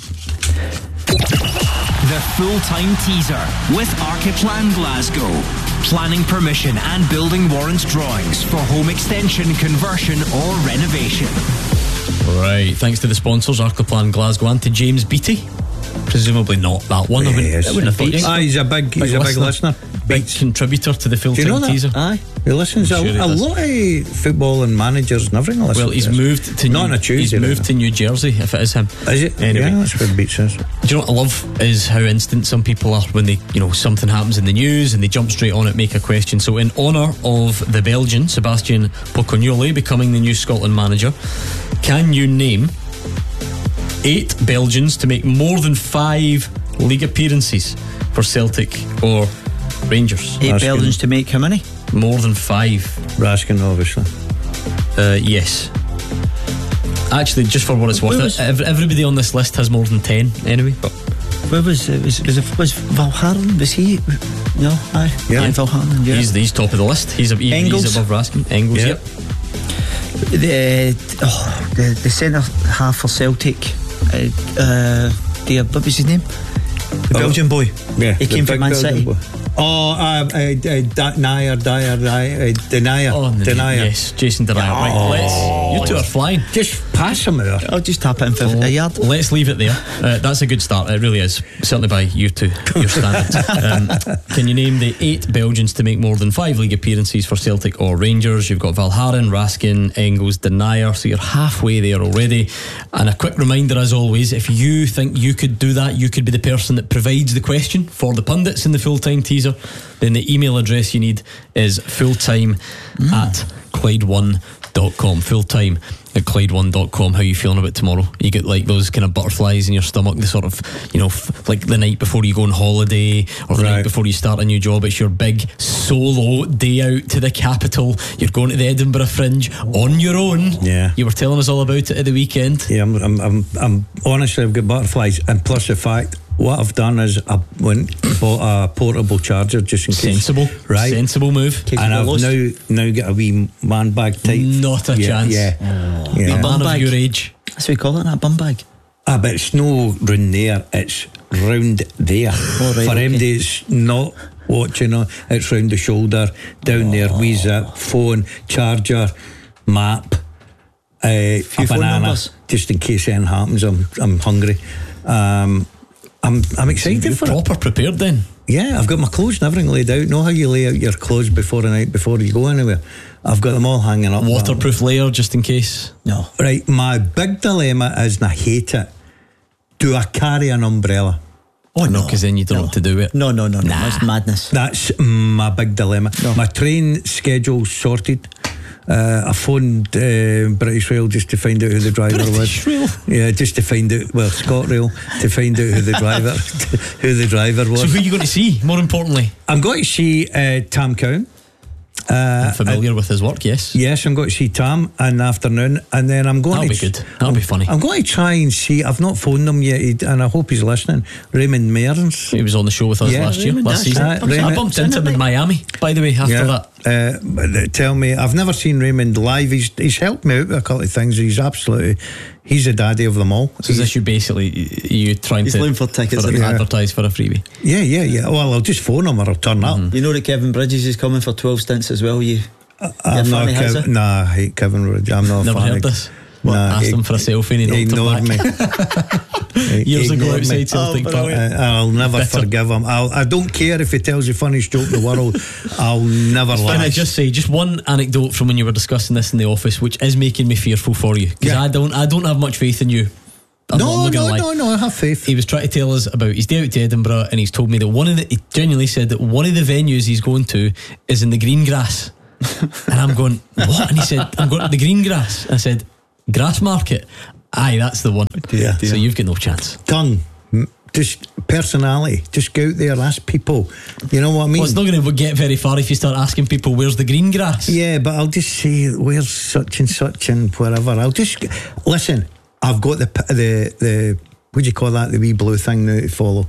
The full-time teaser with Archiplan Glasgow. Planning permission and building warrant drawings for home extension, conversion or renovation. Right, thanks to the sponsors, Archiplan Glasgow, and to James Beattie. Presumably not that one. I wouldn't, Yes. I wouldn't have thought you. Ah, he's a big, he's a big listener. Big contributor to the Do you full-time know that? teaser. Aye. He listens. I'm A, sure he a does. lot of football and managers and everything. listen Well, he's to this. moved to Not New, on a Tuesday. He's moved to New Jersey, if it is him. Is it? Anyway. Yeah, that's where Beats is. Do you know what I love is how instant some people are when they, you know, something happens in the news and they jump straight on it, make a question. So in honour of the Belgian Sebastian Pocognoli becoming the new Scotland manager, can you name eight Belgians to make more than five league appearances for Celtic or Rangers? Eight Raskin. Belgians to make how many? More than five. Raskin, obviously. Uh, yes. Actually, just for what it's worth, was- ev- everybody on this list has more than ten anyway. But Where was it? Was, was, it, was Valharan? Was he? No, aye. Yeah. Aye, Valharan, yeah. he's, he's top of the list. He's, a, he, Engels. he's above Raskin. Engels, Yeah. yep. The, uh, oh, the, the centre half for Celtic. Uh, uh, the, what was his name? The Oh. Belgian boy. Yeah, He the came from big Man Belgian City. boy. Oh, uh, uh, uh, da- Dyer, Dyer, Dyer, uh, Denier, Oh, no, Denier. yes, Jason Denier. Right, Oh. let's. You two are flying. Just pass him there. I'll just tap it in for Oh, a yard. Let's leave it there. Uh, that's a good start. It really is. Certainly by you two, your standards. um, can you name the eight Belgians to make more than five league appearances for Celtic or Rangers? You've got Valharan, Raskin, Engels, Denier. So you're halfway there already. And a quick reminder, as always, if you think you could do that, you could be the person that provides the question for the pundits in the full-time teaser. Then the email address you need is fulltime mm. at Clyde one dot com. Fulltime at Clyde one dot com. How are you feeling about tomorrow? You get like those kind of butterflies in your stomach, the sort of, you know, f- like the night before you go on holiday or the Right. night before you start a new job. It's your big solo day out to the capital. You're going to the Edinburgh Fringe on your own. Yeah. You were telling us all about it at the weekend. Yeah, I'm, I'm, I'm, I'm honestly, I've got butterflies, and plus the fact, what I've done is I went bought a portable charger just in case. Sensible. Right? Sensible move. And I've now now got a wee man bag type. Not a yeah, chance. Yeah, Oh. yeah. A man bag. of your age. That's what we call it, a bum bag. Ah, but it's no round there. It's round there. Oh, right, For okay. M D, it's not watching. uh, It's round the shoulder, down there. Wee zip, phone, charger, map, uh, a phone banana, numbers. just in case anything happens. I'm I'm hungry. Um, I'm I'm excited You're for it. proper prepared then. Yeah, I've got my clothes and everything laid out. Know how you lay out your clothes before the night before you go anywhere? I've got them all hanging up. Waterproof layer just in case. No. Right, my big dilemma is, and I hate it, do I carry an umbrella? Oh no, because then you don't know what to do with it. No, no, no, no. That's madness. That's my big dilemma. No. My train schedule's sorted. Uh, I phoned uh, British Rail just to find out who the driver British was. Rail? Yeah, just to find out. Well, ScotRail to find out who the driver, who the driver was. So who are you going to see? More importantly, I'm going to see uh, Tam Cowan. Uh, I'm familiar uh, with his work, yes. Yes, I'm going to see Tam in the afternoon, and then I'm going That'll to. be good. That'll I'm, be funny. I'm going to try and see. I've not phoned him yet, he, and I hope he's listening. Raymond Mearns. He was on the show with us yeah, last Raymond, year, last season. Uh, I bumped into him in Miami, by the way, after yeah, that. Uh, but tell me, I've never seen Raymond live. He's he's helped me out with a couple of things. He's absolutely, he's the daddy of them all. So is this you basically, you trying he's to looking for tickets for yeah. advertise for a freebie? Yeah, yeah, yeah. Well, I'll just phone him or I'll turn Mm-hmm. up. You know that Kevin Bridges is coming for twelve stints as well, you? Uh, I'm not Kev- nah, I hate Kevin Bridges. I'm not a Never fan heard of, this? Nah, Asked he, him for a selfie and he, he knocked ignored him back. me. Years ago ignored outside me. Celtic oh, Park. uh, I'll never Bitter. forgive him. I'll, I don't care if he tells the funniest joke in the world. I'll never Can laugh. I just say just one anecdote from when you were discussing this in the office, which is making me fearful for you, because Yeah. I don't, I don't have much faith in you. I'm no, not no, lie. no, no, I have faith. He was trying to tell us about his day out to Edinburgh, and he's told me that one of the, he genuinely said that one of the venues he's going to is in the green grass. And I'm going, what? And he said, I'm going to the green grass. I said, Grass Market. Aye, that's the one. Yeah. So you've got no chance. Tongue, just personality. Just go out there, ask people. You know what I mean? Well, it's not going to get very far if you start asking people where's the green grass. Yeah, but I'll just say where's such and such and wherever. I'll just listen. I've got the the the what do you call that? The wee blue thing now to follow.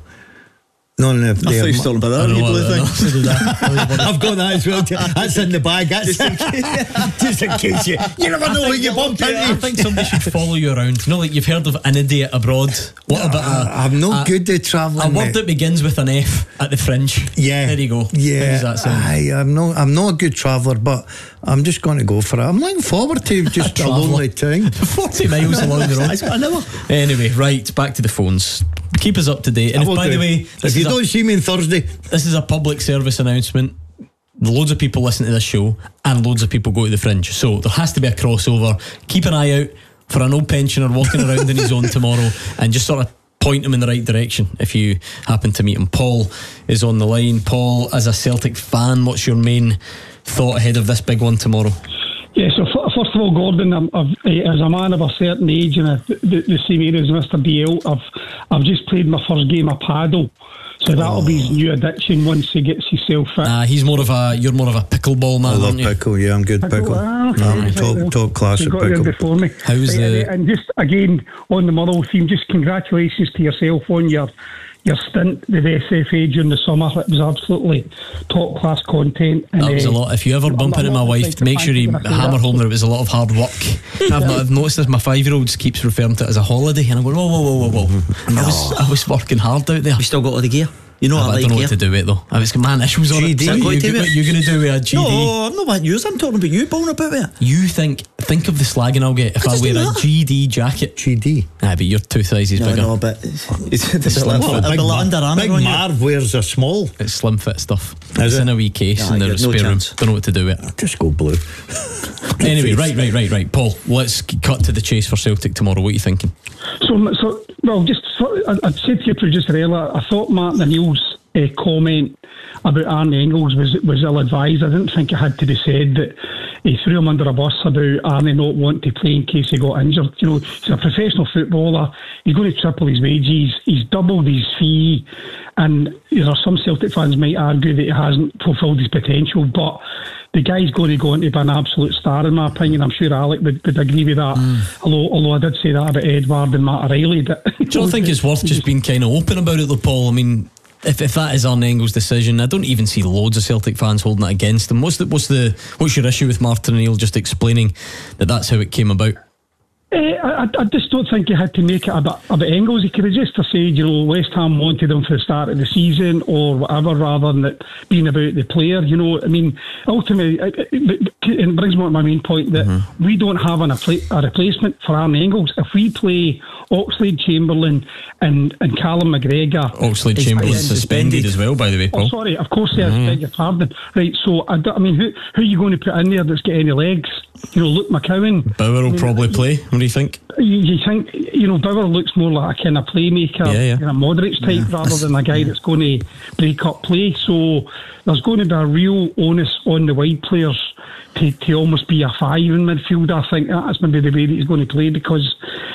No, no, no. I thought you were talking about that wee blue thing. I've got that as well. That's in the bag. That's just in case, just in case you, you never know what you bump into. I think somebody should follow you around. You know, like you've heard of an idiot abroad. What about a, I'm not a, good at travelling. A word that begins with an F at the fringe. Yeah, there you go. Yeah, how does that sound? Aye, I'm not. I'm not a good traveller, but I'm just going to go for it. I'm looking forward to just a, a lonely time. Forty miles along the road. Anyway, right back to the phones. Keep us up to date. And if, by the way, if you don't a, see me on Thursday, this is a public service announcement. Loads of people listen to this show, and loads of people go to the Fringe. So there has to be a crossover. Keep an eye out for an old pensioner walking around in his own tomorrow, and just sort of point him in the right direction if you happen to meet him. Paul is on the line. Paul, as a Celtic fan, what's your main thought ahead of this big one tomorrow? Yeah, so f- first of all, Gordon, I'm, I've, as a man of a certain age and a, the, the same age as Mister B L, I've I've just played my first game of paddle, so that'll oh. be his new addiction once he gets himself fit. Ah, uh, he's more of a you're more of a pickleball man. I love aren't you? pickle. Yeah, I'm good pickle. pickle. Ah, okay. I'm top right, top class at pickle. Before me. How's right, the and just again on the Motherwell theme, just congratulations to yourself on your. Your stint with S F A during the summer, it was absolutely top class content. And that was uh, a lot. If you ever bump into my wife, make sure you hammer home that it was a lot of hard work. I've, not, I've noticed this. My five-year-old keeps referring to it as a holiday, and I'm going, whoa, whoa, whoa, whoa, whoa. No. I was, I was working hard out there. You still got all the gear. You know, I, I, I like don't know gear. what to do with it though. I was my initials on G D. it. What you, you, you're going to do with a G D? No, I'm not about yours. I'm talking about you bowling about it. You think think of the slagging I'll get if I, I wear a G D jacket. G D. Ah, but you're two sizes no, bigger. No, but it's, it's slim fit. Big, Mar- big Marv wears a small. It's slim fit stuff. Is it's it? in a wee case nah, in the no spare room. Don't know what to do with it. Just go blue. Anyway, right, right, right, right. Paul, let's cut to the chase for Celtic tomorrow. What are you thinking? So, so well, just I, I said to your producer earlier, I thought Martin O'Neill's uh, comment about Arne Engels was was ill advised. I didn't think it had to be said that he threw him under a bus about Arne not wanting to play in case he got injured. You know, he's a professional footballer. He's going to triple his wages. He's doubled his fee, and you know some Celtic fans might argue that he hasn't fulfilled his potential, but the guy's going to go on to be an absolute star, in my opinion. I'm sure Alec would, would agree with that. Mm. Although, although I did say that about Edward and Matt O'Reilly. That Do you don't think it's worth just being kind of open about it, though, Paul? I mean, if if that is Arne Engels' decision, I don't even see loads of Celtic fans holding it against him. What's the what's the what's your issue with Martin O'Neill just explaining that that's how it came about? Uh, I, I just don't think he had to make it about, about Engels. He could have just said, you know, West Ham wanted him for the start of the season or whatever, rather than it being about the player. You know, I mean, ultimately, it, it, it brings me to my main point that mm-hmm. we don't have an, a replacement for Arne Engels. If we play Oxlade Chamberlain and, and Callum McGregor, Oxlade Chamberlain suspended as well, by the way, Paul. Oh, sorry, of course, yes, mm-hmm. beg your pardon. Right, so I, I mean, who who are you going to put in there that's got any legs? You know, Luke McCowan. Bauer will I mean, probably play. What do you think? You, you think, you know, Bauer looks more like a kind of playmaker, yeah, yeah. you know, Modric type, yeah. rather than a guy that's going to break up play. So there's going to be a real onus on the wide players to, to almost be a five in midfield. I think that's maybe the way that he's going to play, because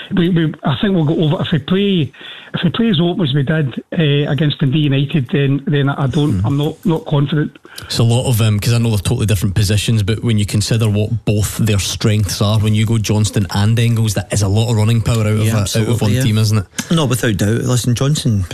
we, we, I think we'll go over if we play. If we play as open as we did uh, against Dundee United, then then I don't. Mm. I'm not not confident. It's a lot of them um, because I know they're totally different positions, but when you consider what both their strengths are, when you go Johnston and Engels, that is a lot of running power out yeah, of a, out of one yeah. team, isn't it? No, without doubt. Listen, Johnson,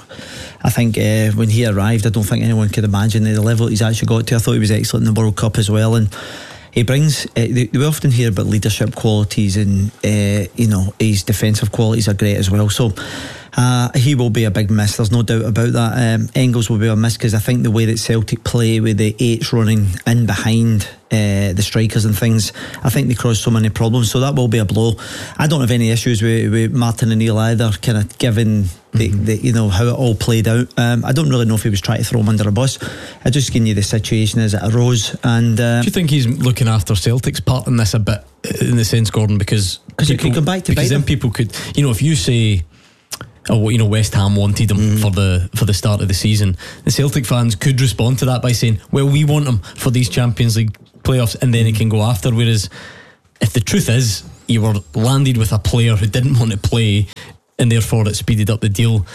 I think uh, when he arrived, I don't think anyone could imagine the level he's actually got to. I thought he was excellent in the World Cup as well, and he brings. Uh, we often hear about leadership qualities, and uh, you know his defensive qualities are great as well. So. Uh, he will be a big miss, there's no doubt about that. um, Engels will be a miss because I think the way that Celtic play with the eights running in behind uh, the strikers and things, I think they cause so many problems, so that will be a blow. I don't have any issues with, with Martin O'Neill either, kind of given the, mm-hmm. the, you know how it all played out. um, I don't really know if he was trying to throw him under a bus. I just giving you the situation as it arose. And uh, do you think he's looking after Celtic's part in this a bit, in the sense, Gordon, because because it could come back to because then them. People could, you know, if you say, oh, you know, West Ham wanted him mm. for the for the start of the season, the Celtic fans could respond to that by saying, well, we want him for these Champions League playoffs, and then it can go after. Whereas if the truth is you were landed with a player who didn't want to play and therefore it speeded up the deal,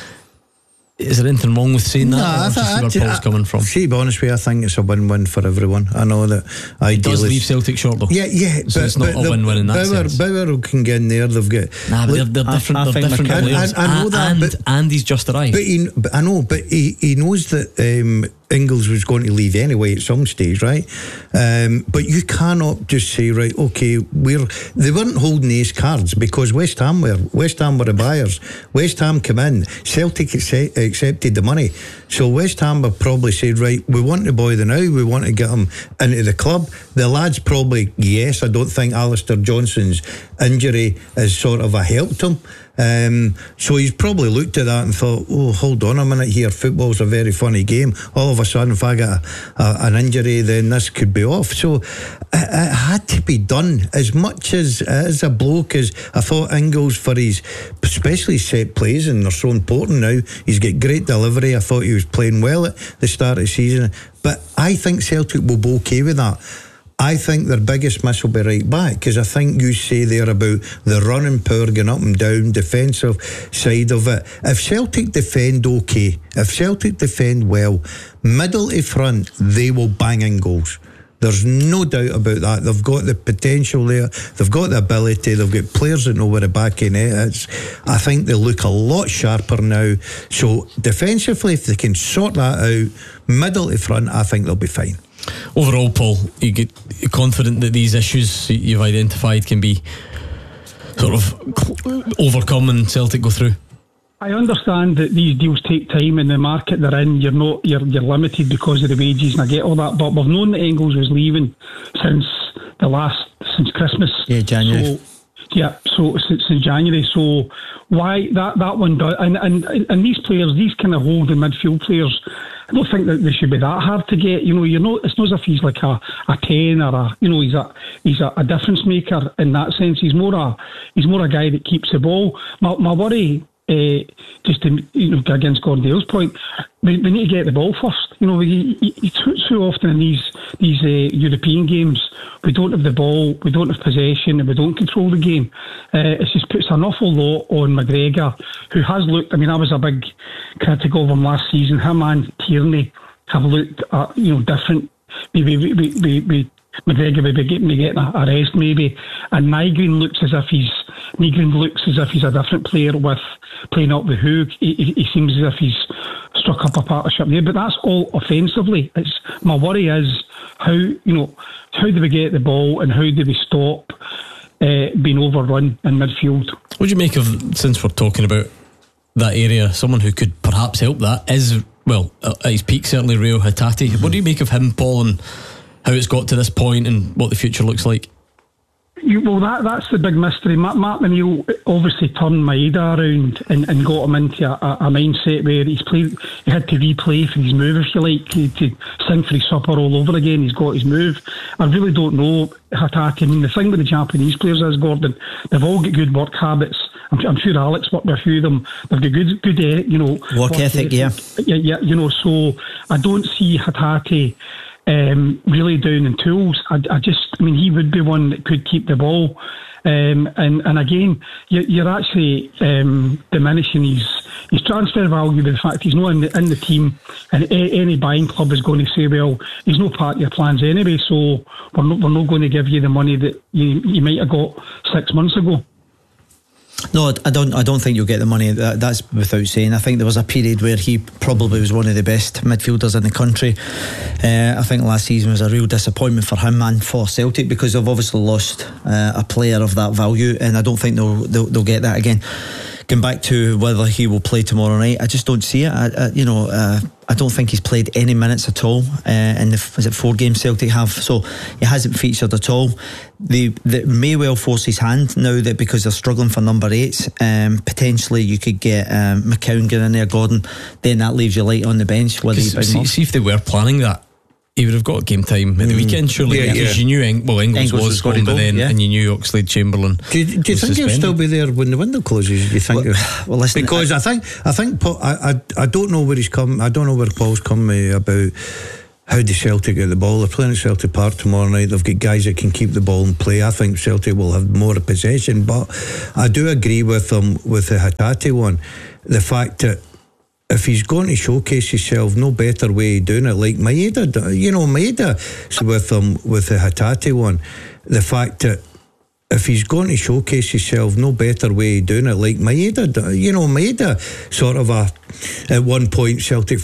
is there anything wrong with saying that? Nah, I th- see where Paul's coming from. See, to be honest with you, I think it's a win-win for everyone. I know that ideally it does leave Celtic short though. Yeah, yeah, so but, it's not but a win-win in that Bauer, sense. Bauer can get in there. They've got nah, but look, they're, they're different. I, I they're different players. I, I know that, and, but, and he's just arrived. But, he, but I know, but he, he knows that um, Engels was going to leave anyway at some stage, right? Um, but you cannot just say, right, okay, we're they weren't holding ace cards because West Ham were West Ham were the buyers. West Ham come in, Celtic accept, accepted the money, so West Ham have probably said, right, we want the boy the now, we want to get him into the club. The lads probably, yes, I don't think Alistair Johnson's injury has sort of a helped him. Um, so he's probably looked at that and thought, oh, hold on a minute here, football's a very funny game. All of a sudden, if I get a, a, an injury, then this could be off. So it, it had to be done. As much as as a bloke as I thought Engels, for his especially set plays, and they're so important now, he's got great delivery. I thought he was playing well at the start of the season, but I think Celtic will be okay with that. I think their biggest miss will be right back, because I think you say there about the running power going up and down, defensive side of it. If Celtic defend okay, if Celtic defend well, middle to front, they will bang in goals. There's no doubt about that. They've got the potential there, they've got the ability, they've got players that know where the back end is. I think they look a lot sharper now. So defensively, if they can sort that out, middle to front, I think they'll be fine. Overall, Paul, you get you're confident that these issues you've identified can be sort of overcome and Celtic go through? I understand that these deals take time in the market they're in. You're not you're you're limited because of the wages, and I get all that. But we've known that Engels was leaving since the last since Christmas. Yeah, January. So, yeah, so since, since January. So why that that one does? And and and these players, these kind of holding midfield players, I don't think that they should be that hard to get. You know, you're not. It's not as if he's like a, a ten or a. You know, he's a he's a, a difference maker in that sense. He's more a he's more a guy that keeps the ball. My my worry, uh, just to, you know, against Gordon Dale's point, we, we need to get the ball first. You know, we, we, too, too often in these these uh, European games, we don't have the ball, we don't have possession, and we don't control the game. Uh, it just puts an awful lot on McGregor, who has looked. I mean, I was a big critic of him last season. Him and Tierney have looked, uh, you know, different. Maybe we, we, we, we McGregor maybe getting me getting a, a rest maybe, and Nygren looks as if he's Nygren looks as if he's a different player with playing up the hook. He, he, he seems as if he's struck up a partnership there, but that's all offensively. It's my worry is how you know how do we get the ball and how do we stop uh, being overrun in midfield. What do you make of, since we're talking about that area, someone who could perhaps help that is, well, at his peak certainly, Reo Hatate. Mm-hmm. What do you make of him, Paul, and how it's got to this point and what the future looks like? You, well, that that's the big mystery. Matt, Matt O'Neill obviously turned Maeda around and, and got him into a, a mindset where he's played. He had to replay for his move, if you like, he, to sing for his supper all over again. He's got his move. I really don't know Hatate. I mean, the thing with the Japanese players is, Gordon, they've all got good work habits. I'm, I'm sure Alex worked with a few of them. They've got good, good, uh, you know, work, work ethic, ethic. Yeah, yeah, yeah. You know, so I don't see Hatate um, really down in tools. I, I just, I mean, he would be one that could keep the ball. Um, and, and again, you're, you're actually um, diminishing his, his transfer value with the fact he's not in the, in the team, and a, any buying club is going to say, well, he's no part of your plans anyway, so we're not, we're not going to give you the money that you, you might have got six months ago. No, I don't. I don't think you'll get the money. That, that's without saying. I think there was a period where he probably was one of the best midfielders in the country. Uh, I think last season was a real disappointment for him and for Celtic, because they've obviously lost uh, a player of that value, and I don't think they'll they'll, they'll get that again. Going back to whether he will play tomorrow night, I just don't see it. I, I, you know, uh, I don't think he's played any minutes at all uh, in the, is it four games Celtic have, so he hasn't featured at all. They, they may well force his hand now, that because they're struggling for number eight. Um, potentially you could get um, McCowan get in there, Gordon, then that leaves you light on the bench. Whether you see, see if they were planning that, he would have got game time at the mm. weekend, surely. Yeah, because yeah. you knew Eng- well Engels, Engels was going by then, yeah. and you knew Oxlade-Chamberlain. Do you, do you think he'll still be there when the window closes? Do you think? Well, well listen, because I, I think I think Paul, I, I I don't know where he's come. I don't know where Paul's come uh, about how the Celtic get the ball. They're playing at Celtic Park tomorrow night. They've got guys that can keep the ball and play. I think Celtic will have more possession, but I do agree with them with the Hatate one. The fact that if he's going to showcase himself, no better way of doing it, like Maeda, you know, Maeda with him with the Hatate one. The fact that if he's going to showcase himself, no better way of doing it, like Maeda, you know, Maeda sort of a, at one point Celtic